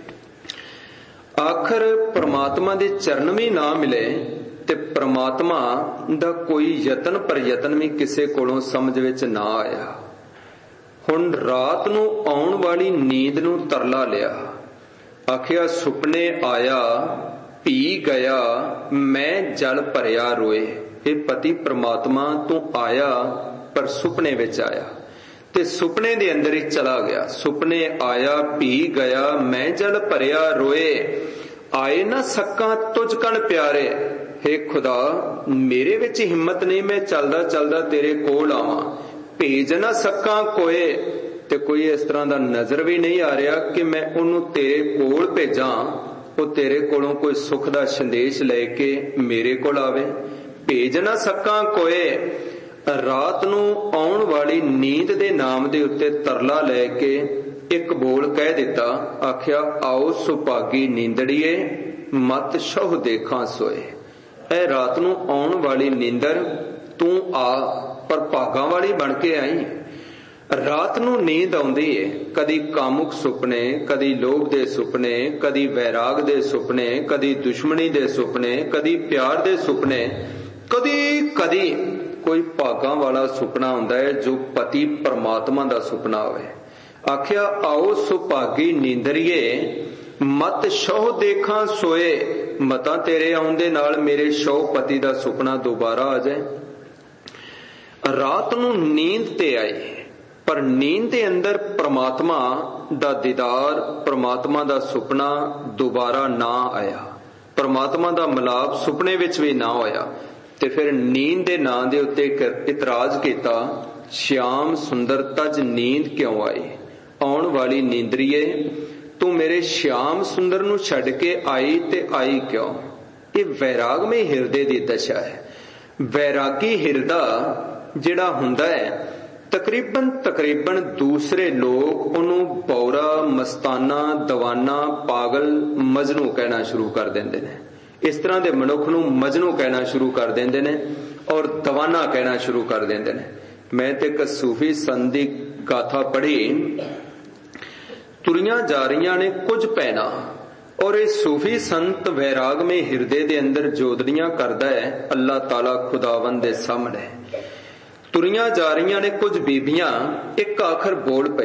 ਆਖਰ ਪ੍ਰਮਾਤਮਾ ਦੇ ਚਰਨ ਵੀ ਨਾ ਮਿਲੇ ਤੇ ਪ੍ਰਮਾਤਮਾ ਦਾ ਕੋਈ ਯਤਨ ਪ੍ਰਯਤਨ ਵੀ ਕਿਸੇ ਕੋਲੋਂ ਸਮਝ ਵਿੱਚ ਨਾ ਆਇਆ। ਹੁਣ ਰਾਤ ਨੂੰ ਆਉਣ ਵਾਲੀ ਨੀਂਦ ਨੂੰ ਤਰਲਾ ਲਿਆ। ਆਖਿਆ ਸੁਪਨੇ ਆਇਆ ਭੀ ਗਿਆ, ਮੈਂ ਜਲ ਭਰਿਆ ਰੋਏ। ਇਹ ਪਤੀ ਪ੍ਰਮਾਤਮਾ ਤੂੰ ਆਇਆ ਪਰ ਸੁਪਨੇ ਵਿੱਚ ਆਇਆ ਤੇ ਸੁਪਨੇ ਦੇ ਅੰਦਰ ਹੀ ਚਲਾ ਗਿਆ। ਸੁਪਨੇ ਆਇਆ ਭੀ ਗਿਆ, ਮੈਂ ਜਲ ਭਰਿਆ ਰੋਏ। ਆਏ ਨਾ ਸਕਾਂ ਤੁਝ ਕਣ ਪਿਆਰੇ। ਹੇ ਖੁਦਾ, ਮੇਰੇ ਵਿੱਚ ਹਿੰਮਤ ਨਹੀਂ, ਮੈਂ ਚੱਲਦਾ ਚੱਲਦਾ ਤੇਰੇ ਕੋਲ ਆਵਾਂ। ਭੇਜ ਨਾ ਸਕਾਂ ਕੋਏ, ਤੇ ਕੋਈ ਇਸ ਤਰ੍ਹਾਂ ਦਾ ਨਜ਼ਰ ਵੀ ਨਹੀਂ ਆ ਰਿਹਾ ਕਿ ਮੈਂ ਉਹਨੂੰ ਤੇਰੇ ਕੋਲ ਭੇਜਾਂ, ਉਹ ਤੇਰੇ ਕੋਲੋਂ ਕੋਈ ਸੁੱਖ ਦਾ ਸੰਦੇਸ਼ ਲੈ ਕੇ ਮੇਰੇ ਕੋਲ ਆਵੇ। ਭੇਜ ਨਾ ਸਕਾਂ ਕੋਏ। ਰਾਤ ਨੂੰ ਆਉਣ ਵਾਲੀ ਨੀਂਦ ਦੇ ਨਾਮ ਦੇ ਉੱਤੇ ਤਰਲਾ ਲੈ ਕੇ ਇੱਕ ਬੋਲ ਕਹਿ ਦਿੱਤਾ। ਆਖਿਆ ਆਓ ਸੁਭਾਗੀ ਨੀਂਦੜੀਏ, ਮਤ ਸ਼ਹੁ ਦੇਖਾਂ ਸੋਏ। ਇਹ ਰਾਤ ਨੂੰ ਆਉਣ ਵਾਲੀ ਨੀਂਦਰ ਤੂੰ ਆ, ਪਰ ਭਾਗਾਂ ਵਾਲੀ ਬਣ ਕੇ ਆਈ। ਰਾਤ ਨੂੰ ਨੀਂਦ ਆਉਂਦੀ ਏ, ਕਦੀ ਕਾਮੁਕ ਸੁਪਨੇ, ਕਦੀ ਲੋਭ ਦੇ ਸੁਪਨੇ, ਕਦੀ ਵੈਰਾਗ ਦੇ ਸੁਪਨੇ, ਕਦੀ ਦੁਸ਼ਮਣੀ ਦੇ ਸੁਪਨੇ, ਕਦੀ ਪਿਆਰ ਦੇ ਸੁਪਨੇ, ਕਦੀ ਕਦੀ ਕੋਈ ਭਾਗਾਂ ਵਾਲਾ ਸੁਪਨਾ ਹੁੰਦਾ ਹੈ ਜੋ ਪਤੀ ਪਰਮਾਤਮਾ ਦਾ ਸੁਪਨਾ ਹੋਵੇ। ਆਖਿਆ ਆਓ ਸੁਭਾਗੀ ਨੀਂਦਰੀਏ, ਮਤ ਸ਼ਹੁ ਦੇਖਾਂ ਸੋਏ। ਮਤਾਂ ਤੇਰੇ ਆਉਣ ਦੇ ਨਾਲ ਮੇਰੇ ਸ਼ਹੁ ਪਤੀ ਦਾ ਸੁਪਨਾ ਦੁਬਾਰਾ ਆ ਜਾਏ। ਰਾਤ ਨੂੰ ਨੀਂਦ ਤੇ ਆਈ, ਪਰ ਨੀਂਦ ਦੇ ਅੰਦਰ ਪ੍ਰਮਾਤਮਾ ਦਾ ਦੀਦਾਰ, ਪ੍ਰਮਾਤਮਾ ਦਾ ਸੁਪਨਾ ਦੁਬਾਰਾ ਨਾ ਆਇਆ। ਪ੍ਰਮਾਤਮਾ ਦਾ ਮਿਲਾਪ ਸੁਪਨੇ ਵਿੱਚ ਵੀ ਨਾ ਹੋਇਆ। ਤੇ ਫਿਰ ਨੀਂਦ ਦੇ ਨਾਂ ਦੇ ਉੱਤੇ ਇਤਰਾਜ਼ ਕੀਤਾ, ਸ਼ਿਆਮ ਸੁੰਦਰ ਤਜ ਨੀਂਦ ਕਿਉਂ ਆਈ। ਆਉਣ ਵਾਲੀ ਨੀਂਦਰੀਏ, ਤੂੰ ਮੇਰੇ ਸ਼ਿਆਮ ਸੁੰਦਰ ਨੂੰ ਛੱਡ ਕੇ ਆਈ ਤੇ ਆਈ ਕਿਉਂ। ਇਹ ਵੈਰਾਗਮਈ ਹਿਰਦੇ ਦੀ ਦਸ਼ਾ ਹੈ। ਵੈਰਾਗੀ ਹਿਰਦਾ ਜਿਹੜਾ ਹੁੰਦਾ ਹੈ, ਤਕਰੀਬਨ ਦੂਸਰੇ ਲੋਕ ਉਹਨੂੰ ਬੌਰਾ, ਮਸਤਾਨਾ, ਦਵਾਨਾ, ਪਾਗਲ, ਮਜਨੂ ਕਹਿਣਾ ਸ਼ੁਰੂ ਕਰ ਦਿੰਦੇ ਨੇ। ਇਸ ਤਰ੍ਹਾਂ ਦੇ ਮਨੁੱਖ ਨੂੰ ਮਜਨੂ ਕਹਿਣਾ ਸ਼ੁਰੂ ਕਰ ਦਿੰਦੇ ਨੇ ਔਰ ਦਵਾਨਾ ਕਹਿਣਾ ਸ਼ੁਰੂ ਕਰ ਦਿੰਦੇ ਨੇ। ਮੈਂ ਤੇ ਇੱਕ ਸੂਫੀ ਸੰਤ ਦੀ ਗਾਥਾ ਪੜ੍ਹੀ। ਤੁਰੀਆਂ ਜਾ ਰਹੀਆਂ ਨੇ ਕੁਝ ਪੈਣਾ, ਔਰ ਇਹ ਸੂਫੀ ਸੰਤ ਵੈਰਾਗਮਈ ਹਿਰਦੇ ਦੇ ਅੰਦਰ ਜੋਦੜੀਆਂ ਕਰਦਾ ਹੈ ਅੱਲਾਹ ਤਾਲਾ ਖੁਦਾਵੰਦ ਦੇ ਸਾਹਮਣੇ। ਤੁਰੀਆਂ ਜਾ ਰਹੀਆਂ ਨੇ ਕੁਝ ਬੀਬੀਆਂ, ਇੱਕ ਆਖਰ ਬੋਲ ਪਈ,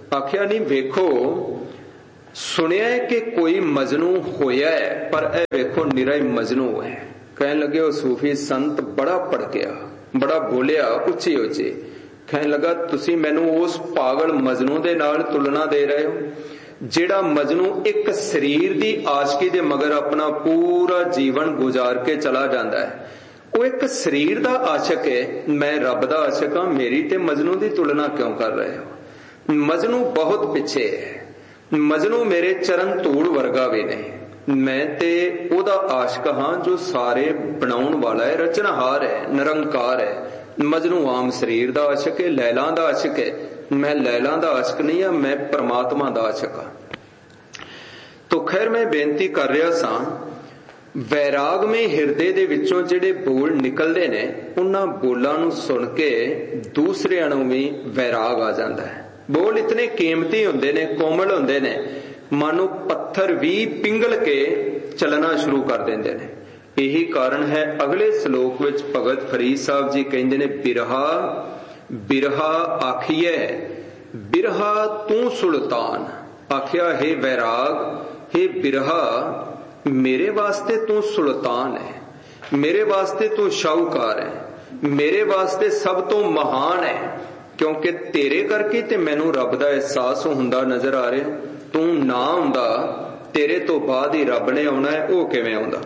आख्या नहीं वेखो सुनिया है कि कोई मजनू होया है, पर ए वेखो निरा ही मजनू है। कहने लगे वो सूफी संत बड़ा भड़किया, बड़ा बोलिया उच्ची उच्ची। कहने लगा तुसी मैनू उस पागल मजनू दे नाल तुलना दे रहे हो जेड़ा मजनू एक शरीर दी आशकी दे मगर अपना पूरा जीवन गुजार के चला जाता है। वो एक शरीर दा आशिक है, मैं रब दा आशिक हां, मेरी ते मजनू दी तुलना क्यों कर रहे हो? मजनू बहुत पिछे है, मजनू मेरे चरण धूड़ वर्गा भी नहीं, मैं ते ओदा आशिक हां जो सारे बनाउण वाला है, रचनहार है, निरंकार है। मजनू आम शरीर दा आशिक है, लैला दा आशिक है, मैं लैला दा आशिक नहीं हां, मैं परमात्मा दा आशिक हां। तो खैर मैं बेनती कर रहा सां, वैराग में हिरदे दे विचों जिहड़े बोल निकलदे ने उन्हां बोलां नूं सुन के दूसरिआं नूं भी वैराग आ जांदा है। बोल इतने कीमती हुंदे ने, कोमल हुंदे ने, मानो पत्थर भी पिंगल के चलना शुरू कर देंदे ने। यही कारण है अगले श्लोक विच भगत फरीद साहब जी कहंदे ने बिरहा बिरहा आखिए बिरहा तू सुल्तान। आखिया हे वैराग, हे बिरहा, मेरे वास्ते तू सुल्तान है, मेरे वास्ते तू शाहूकार है, मेरे वास्ते सब तो महान है, क्योंकि तेरे करके ते मैनू रब दा एहसास हुंदा नजर आ रहा। तू ना हुंदा तेरे तो बाद ही रब ने आउणा है, वो किवें आउंदा?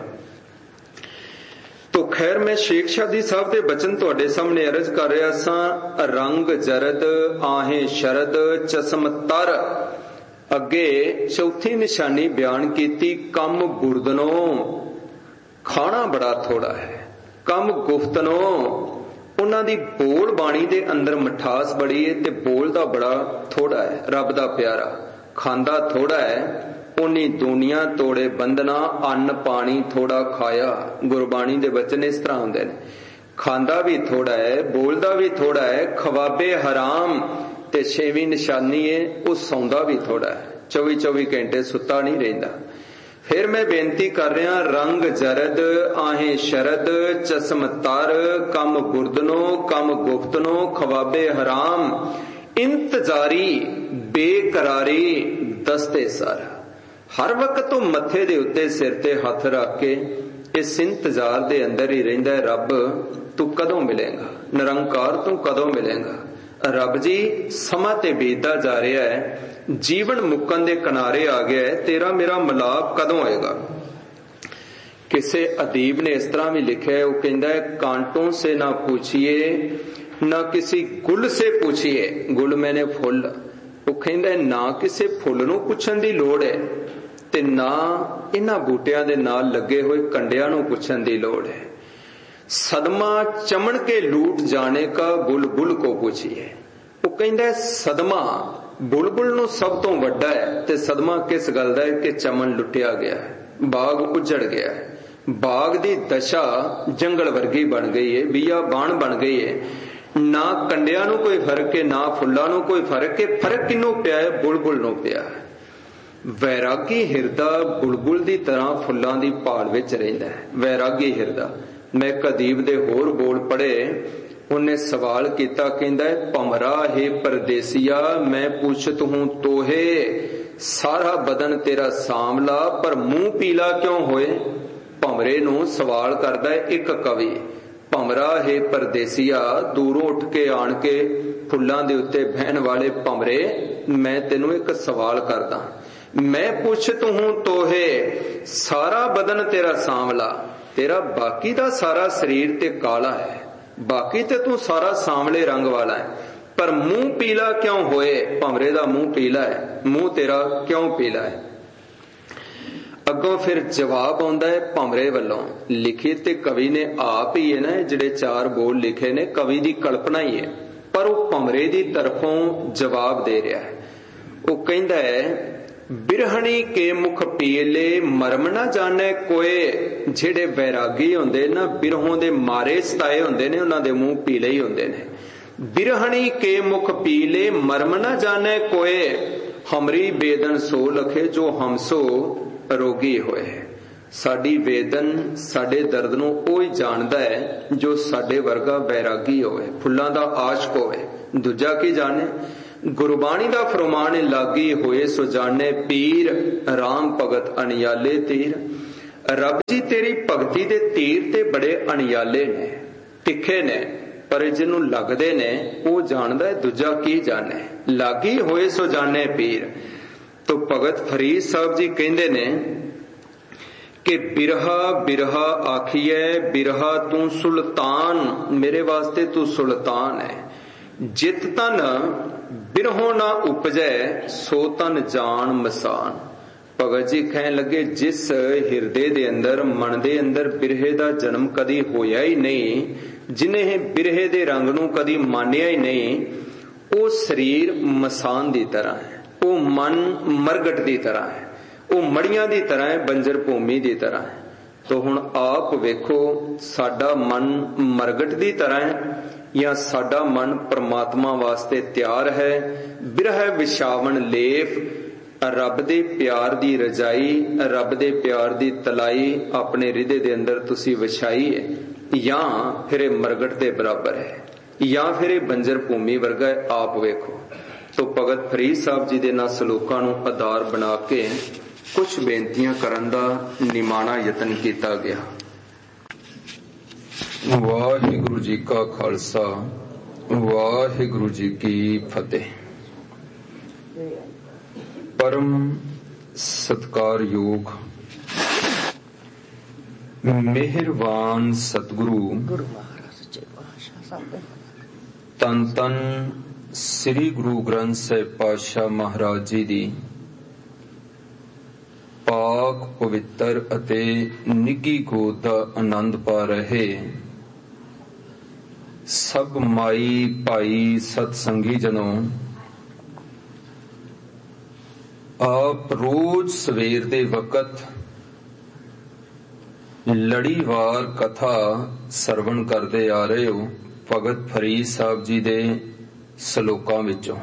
तो खैर मैं शेख शादी साहब दे बचन तुहाडे सामने अर्ज कर रहा सां। रंग जरद आहें शरद चश्म तर। अगे चौथी निशानी बयान की कम बुरदनो, खाना बड़ा थोड़ा है, कम गुफ्तनो, उन्हां दी बोल बाणी दे अंदर मिठास बड़ी है ते बोलदा बड़ा थोड़ा है। रब दा प्यारा खांदा थोड़ा है, उन्नी दुनिया तोड़े बंधना, अन्न पानी थोड़ा खाया। गुरबाणी दे वचन इस तरह हुंदे ने, खांदा भी थोड़ा है, बोलदा भी थोड़ा है, खवाबे हराम ते छेवीं निशानी है वो सौंदा भी थोड़ा है, 24-24 घंटे सुता नहीं रहिंदा। फिर मैं बेनती कर रहा, रंग जरद आहें शरद चश्म तर, कम बुरदनो कम गुफ्तनो, खवाबे हराम, इंतजारी बेकरारी दस्ते सर। हर वक्त तो मथे दे उत्ते सिर ते हथ रख के इस इंतजार दे अंदर ही रहिंदा है, रब तू कदों मिलेगा, निरंकार तू कदों मिलेगा। रब जी समा ते बीतदा जा रहा है, जीवन मुक्कन दे किनारे आ गया है, तेरा मेरा मिलाप कदों होएगा? किसे अदीब ने इस तरह भी लिखा है, वो कहता है कांटों से ना पूछिए ना किसी गुल से पूछिए, गुल मैंने फुल, वो कहता है ना किसी फुल नूं पुछण दी लोड़ है ते ना इन्हां बूटियां दे नाल लगे हुए कंडियां नूं पुछण दी लोड़ है। सदमा चमन के लूट जाने का बुलबुल को पूछिए। वो कहता है सदमा बुलबुल नूं सब तो वड्डा है, ते सदमा किस गल दा है कि चमन लुटिया गया है, बाग उजड़ गया है, बाग दी दशा जंगल वर्गी बन गई है, बिया बाण बन गई है, ना कंडियां नूं कोई फर्क है ना फुल्लां नूं कोई फर्क है, फर्क किनों पिया है? बुलबुल नूं पिया है। वैरागी हिरदा बुलबुल दी तरह फुल्लां दी भाल विच रहिंदा है, वैरागी हिरदा। मैं कदीब दे होर बोल पढ़े, उन्हें सवाल किया, कहंदा है भमरा हे परदेसिया, मैं पूछत हूं तोहे, सारा बदन तेरा सांवला पर मुंह पीला क्यों होए? भमरे नूं सवाल करदा है एक कवि, भमरा हे परदेसिया, दूरों उठ के आण के फुल्लां दे उत्ते बहन वाले भमरे, मैं तेनू एक सवाल करदा, मैं पूछत हूं तोहे, सारा बदन तेरा सांवला, तेरा बाकी दा सारा शरीर ते काला है, बाकी ते तू सारा सांवले रंग वाला है, पर मुंह पीला क्यों होए? भमरे दा मुंह पीला है, मुंह तेरा क्यों पीला है? अगों फिर जवाब आउंदा है भमरे वल्लों, लिखी ते कवि ने आप ही है ना, जिहड़े 4 बोल लिखे ने कवि दी कल्पना ही है, पर वो भमरे दी तरफों जवाब दे रहा है। वो कहंदा है बिरहणी के मुख पीले मरम ना जाने कोए। जेड़े वैरागी हुंदे ना, बिरहों दे मारे सताए हुंदे ने, उन्हां दे मुंह पीले ही हुंदे ने। बिरहणी के मुख पीले मरम ना जाने कोए, हमरी बेदन सो लखे जो हमसो रोगी होए। साडी वेदन साडे दर्द नूं ओही जानदा है जो साडे वर्गा वैरागी होवे, फुल्लां दा आशिक होवे, दूजा की जाने? ਗੁਰਬਾਣੀ ਦਾ ਫਰਮਾਨ ਹੈ, ਲਾਗੀ ਹੋਏ ਸੋ ਜਾਣੇ ਪੀਰ, ਰਾਮ ਭਗਤ ਅਣਿਆਲੇ ਤੀਰ। ਰੱਬ ਜੀ ਤੇਰੀ ਭਗਤੀ ਦੇ ਤੀਰ ਤੇ ਬੜੇ ਅਣਿਆਲੇ ਨੇ, ਤਿੱਖੇ ਨੇ, ਪਰ ਜਿਹਨੂੰ ਲੱਗਦੇ ਨੇ ਉਹ ਜਾਣਦਾ ਹੈ, ਦੂਜਾ ਕੀ ਜਾਣੇ। ਲਾਗੀ ਹੋਏ ਸੋ ਜਾਣੇ ਪੀਰ। ਤੋ ਭਗਤ ਫਰੀਦ ਸਾਹਿਬ ਜੀ ਕਹਿੰਦੇ ਨੇ ਕਿ ਬਿਰਹਾ ਬਿਰਹਾ ਆਖੀਐ, ਬਿਰਹਾ ਤੂੰ ਸੁਲਤਾਨ, ਮੇਰੇ ਵਾਸਤੇ ਤੂੰ ਸੁਲਤਾਨ ਹੈ। ਜਿਤ ਤਨ ਬਿਰਹੋਂ ਨਾ ਉਪਜੈ, ਸੋ ਤਨ ਜਾਣ ਮਸਾਨ। ਭਗਤ ਜੀ ਕਹਿਣ ਲੱਗੇ, ਜਿਸ ਹਿਰਦੇ ਦੇ ਅੰਦਰ, ਮਨ ਦੇ ਅੰਦਰ ਬਿਰਹੇ ਦਾ ਜਨਮ ਕਦੀ ਹੋਇਆ ਹੀ ਨਹੀਂ, ਜਿਨੇ ਬਿਰਹੇ ਦੇ ਰੰਗ ਨੂੰ ਕਦੀ ਮਾਨਿਆ ਹੀ ਨਹੀਂ, ਉਹ ਸਰੀਰ ਮਸਾਨ ਦੀ ਤਰ੍ਹਾਂ ਹੈ, ਉਹ ਮਨ ਮਰਗਟ ਦੀ ਤਰ੍ਹਾਂ ਹੈ, ਉਹ ਮੜੀਆਂ ਦੀ ਤਰ੍ਹਾਂ ਹੈ, ਬੰਜਰ ਭੂਮੀ ਦੀ ਤਰ੍ਹਾਂ ਹੈ। ਤੋ ਹੁਣ ਆਪ ਵੇਖੋ, ਸਾਡਾ ਮਨ ਮਰਗਟ ਦੀ ਤਰ੍ਹਾਂ ਹੈ ਜਾਂ ਸਾਡਾ ਮਨ ਪ੍ਰਮਾਤਮਾ ਵਾਸਤੇ ਤਿਆਰ ਹੈ। ਬਿਰਹ ਵਿਛਾਵਣ ਲੇਫ, ਰੱਬ ਦੇ ਪਿਆਰ ਦੀ ਰਜਾਈ, ਰੱਬ ਦੇ ਪਿਆਰ ਦੀ ਤਲਾਈ ਆਪਣੇ ਹਿਰਦੇ ਦੇ ਅੰਦਰ ਤੁਸੀਂ ਵਿਛਾਈ ਹੈ, ਜਾਂ ਫਿਰ ਇਹ ਮਰਗਟ ਦੇ ਬਰਾਬਰ ਹੈ, ਜਾਂ ਫਿਰ ਇਹ ਬੰਜਰ ਭੂਮੀ ਵਰਗਾ ਹੈ। ਆਪ ਵੇਖੋ। ਤੋ ਭਗਤ ਫਰੀਦ ਸਾਹਿਬ ਜੀ ਦੇ ਨਾਲ ਸਲੋਕਾਂ ਨੂੰ ਆਧਾਰ ਬਣਾ ਕੇ ਕੁਝ ਬੇਨਤੀਆਂ ਕਰਨ ਦਾ ਨਿਮਾਣਾ ਯਤਨ ਕੀਤਾ ਗਿਆ। ਵਾਹਿਗੁਰੂ ਜੀ ਕਾ ਖਾਲਸਾ, ਵਾਹਿਗੁਰੂ ਜੀ ਕੀ ਫਤਿਹ। ਪਰਮ ਸਤਿਕਾਰਯੋਗ ਮਿਹਰਬਾਨ ਸਤਿਗੁਰੂ ਧੰਨ ਧੰਨ ਸ੍ਰੀ ਗੁਰੂ ਗ੍ਰੰਥ ਸਾਹਿਬ ਪਾਤਸ਼ਾਹ ਮਹਾਰਾਜ ਜੀ ਦੀ ਪਾਕ ਪਵਿੱਤਰ ਅਤੇ ਨਿੱਘੀ ਗੋਦ ਦਾ ਆਨੰਦ ਪਾ ਰਹੇ ਸਭ ਮਾਈ ਭਾਈ ਸਤਸੰਗੀ ਜਨੋਂ, ਆਪ ਰੋਜ਼ ਸਵੇਰ ਦੇ ਵਕਤ ਲੜੀਵਾਰ ਕਥਾ ਸਰਵਣ ਕਰਦੇ ਆ ਰਹੇ ਹੋ ਭਗਤ ਫਰੀਦ ਸਾਹਿਬ ਜੀ ਦੇ ਸਲੋਕਾਂ ਵਿੱਚੋਂ।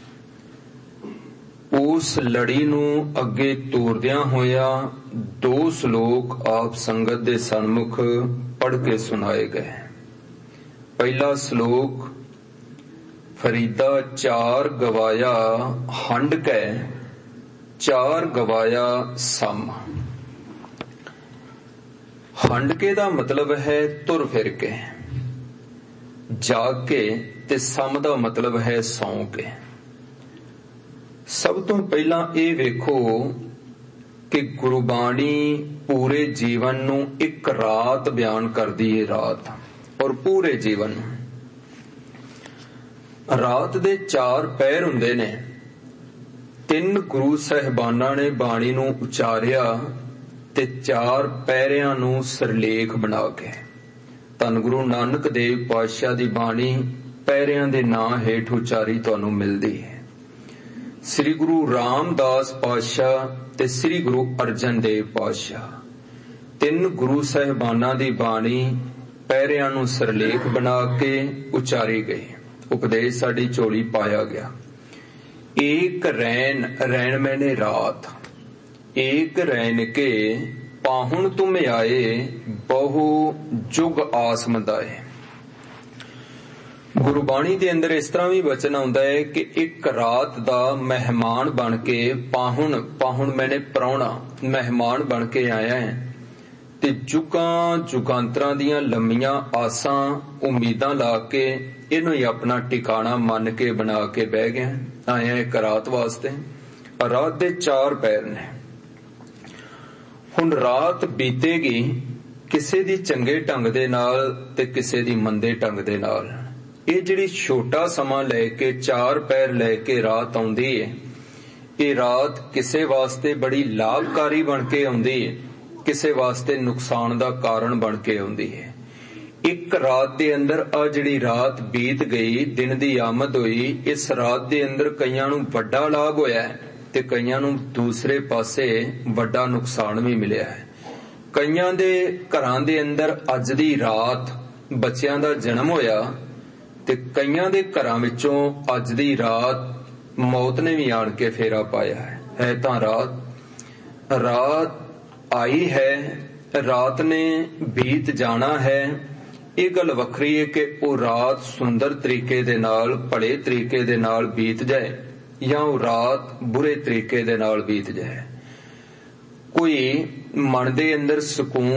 ਉਸ ਲੜੀ ਨੂੰ ਅੱਗੇ ਤੋਰਦਿਆਂ ਹੋਇਆ ਦੋ ਸਲੋਕ ਆਪ ਸੰਗਤ ਦੇ ਸਨਮੁਖ ਪੜ੍ਹ ਕੇ ਸੁਣਾਏ ਗਏ। ਪਹਿਲਾ ਸ਼ਲੋਕ, ਫਰੀਦਾ ਚਾਰ ਗਵਾਇਆ ਹੰਡ ਕੈ, ਚਾਰ ਗਵਾਇਆ ਸਮ। ਹੰਡ ਕੇ ਦਾ ਮਤਲਬ ਹੈ ਤੁਰ ਫਿਰ ਕੇ, ਜਾਗ ਕੇ, ਤੇ ਸਮ ਦਾ ਮਤਲਬ ਹੈ ਸੌਂ ਕੇ। ਸਭ ਤੋਂ ਪਹਿਲਾਂ ਇਹ ਵੇਖੋ ਕਿ ਗੁਰਬਾਣੀ ਪੂਰੇ ਜੀਵਨ ਨੂੰ ਇੱਕ ਰਾਤ ਬਿਆਨ ਕਰਦੀ ਹੈ, ਰਾਤ, ਔਰ ਪੂਰੇ ਜੀਵਨ। ਰਾਤ ਦੇ 4 ਪਹਿਰ ਹੁੰਦੇ ਨੇ। 3 ਗੁਰੂ ਸਾਹਿਬਾਨਾਂ ਨੇ ਬਾਣੀ ਨੂੰ ਉਚਾਰਿਆ ਤੇ 4 ਪਹਿਰਿਆਂ ਨੂੰ ਸਿਰਲੇਖ ਬਣਾ ਕੇ। ਧੰਨ ਗੁਰੂ ਨਾਨਕ ਦੇਵ ਪਾਤਸ਼ਾਹ ਦੀ ਬਾਣੀ ਪਹਿਰਿਆਂ ਦੇ ਨਾਂ ਹੇਠ ਉਚਾਰੀ ਤੁਹਾਨੂੰ ਮਿਲਦੀ ਹੈ। ਸ੍ਰੀ ਗੁਰੂ ਰਾਮਦਾਸ ਪਾਤਸ਼ਾਹ ਤੇ ਸ੍ਰੀ ਗੁਰੂ ਅਰਜਨ ਦੇਵ ਪਾਤਸ਼ਾਹ, 3 ਗੁਰੂ ਸਾਹਿਬਾਨਾਂ ਦੀ ਬਾਣੀ ਪਹਿਰਿਆਂ ਨੂੰ ਸਿਰਲੇਖ ਬਣਾ ਕੇ ਉਚਾਰੀ ਗਈ। ਉਪਦੇਸ਼ ਸਾਡੀ ਝੋਲੀ ਪਾਇਆ ਗਿਆ। ਏਕ ਰੈਨ, ਰੈਨ ਮੈਨੇ ਰਾਤ, ਏਕ ਰੈਨ ਕੇ ਪਾਹੁਣ ਤੁਮ ਆਏ, ਬਹੁ ਜੁਗ ਆਸ ਮੰਦਾਏ। ਗੁਰਬਾਣੀ ਦੇ ਅੰਦਰ ਇਸ ਤਰ੍ਹਾਂ ਵੀ ਵਚਨ ਆਉਂਦਾ ਹੈ ਕਿ ਇੱਕ ਰਾਤ ਦਾ ਮਹਿਮਾਨ ਬਣ ਕੇ, ਪਾਹੁਣ, ਪਾਹੁਣ ਮੈਨੇ ਪ੍ਰਾਹੁਣਾ, ਮਹਿਮਾਨ ਬਣ ਕੇ ਆਇਆ ਹੈ, ਤੇ ਜੁਗਾਂ ਜੁਗਾਂਤਰਾਂ ਦੀਆਂ ਲੰਮੀਆਂ ਆਸਾਂ ਉਮੀਦਾਂ ਲਾ ਕੇ ਇਹਨੂੰ ਹੀ ਆਪਣਾ ਟਿਕਾਣਾ ਮੰਨ ਕੇ ਬਣਾ ਕੇ ਬਹਿ ਗਿਆ, ਆਇਆ ਇੱਕ ਰਾਤ ਵਾਸਤੇ। ਰਾਤ ਦੇ 4 ਪਹਿਰ ਨੇ। ਹੁਣ ਰਾਤ ਬੀਤੇਗੀ ਕਿਸੇ ਦੀ ਚੰਗੇ ਢੰਗ ਦੇ ਨਾਲ ਤੇ ਕਿਸੇ ਦੀ ਮੰਦੇ ਢੰਗ ਦੇ ਨਾਲ। ਇਹ ਜਿਹੜੀ ਛੋਟਾ ਸਮਾਂ ਲੈ ਕੇ 4 ਪਹਿਰ ਲੈ ਕੇ ਰਾਤ ਆਉਂਦੀ ਹੈ, ਇਹ ਰਾਤ ਕਿਸੇ ਵਾਸਤੇ ਬੜੀ ਲਾਭਕਾਰੀ ਬਣ ਕੇ ਆਉਂਦੀ ਹੈ, ਕਿਸੇ ਵਾਸਤੇ ਨੁਕਸਾਨ ਦਾ ਕਾਰਨ ਬਣ ਕੇ ਆਉਂਦੀ ਹੈ। ਇੱਕ ਰਾਤ ਦੇ ਅੰਦਰ ਆ ਜਿਹੜੀ ਰਾਤ ਬੀਤ ਗਈ, ਦਿਨ ਦੀ ਆਮਦ ਹੋਈ, ਇਸ ਰਾਤ ਦੇ ਅੰਦਰ ਕਈਆਂ ਨੂੰ ਵੱਡਾ ਲਾਭ ਹੋਇਆ ਹੈ ਤੇ ਕਈਆਂ ਨੂੰ ਦੂਸਰੇ ਪਾਸੇ ਵੱਡਾ ਨੁਕਸਾਨ ਵੀ ਮਿਲਿਆ ਹੈ। ਕਈਆਂ ਦੇ ਘਰਾਂ ਦੇ ਅੰਦਰ ਅੱਜ ਦੀ ਰਾਤ ਬੱਚਿਆਂ ਦਾ ਜਨਮ ਹੋਇਆ ਤੇ ਕਈਆਂ ਦੇ ਘਰਾਂ ਵਿੱਚੋਂ ਅੱਜ ਦੀ ਰਾਤ ਮੌਤ ਨੇ ਵੀ ਆਣ ਕੇ ਫੇਰਾ ਪਾਇਆ ਹੈ। ਹੈ ਤਾਂ ਰਾਤ ਆਈ ਹੈ, ਰਾਤ ਨੇ ਬੀਤ ਜਾਣਾ ਹੈ। ਇਹ ਗੱਲ ਵੱਖਰੀ ਹੈ ਕਿ ਉਹ ਰਾਤ ਸੁੰਦਰ ਤਰੀਕੇ ਦੇ ਨਾਲ, ਭਲੇ ਤਰੀਕੇ ਦੇ ਨਾਲ ਬੀਤ ਜਾਏ ਜਾਂ ਉਹ ਰਾਤ ਬੁਰੇ ਤਰੀਕੇ ਦੇ ਨਾਲ ਬੀਤ ਜਾਏ। ਕੋਈ ਮਨ ਦੇ ਅੰਦਰ ਸਕੂਨ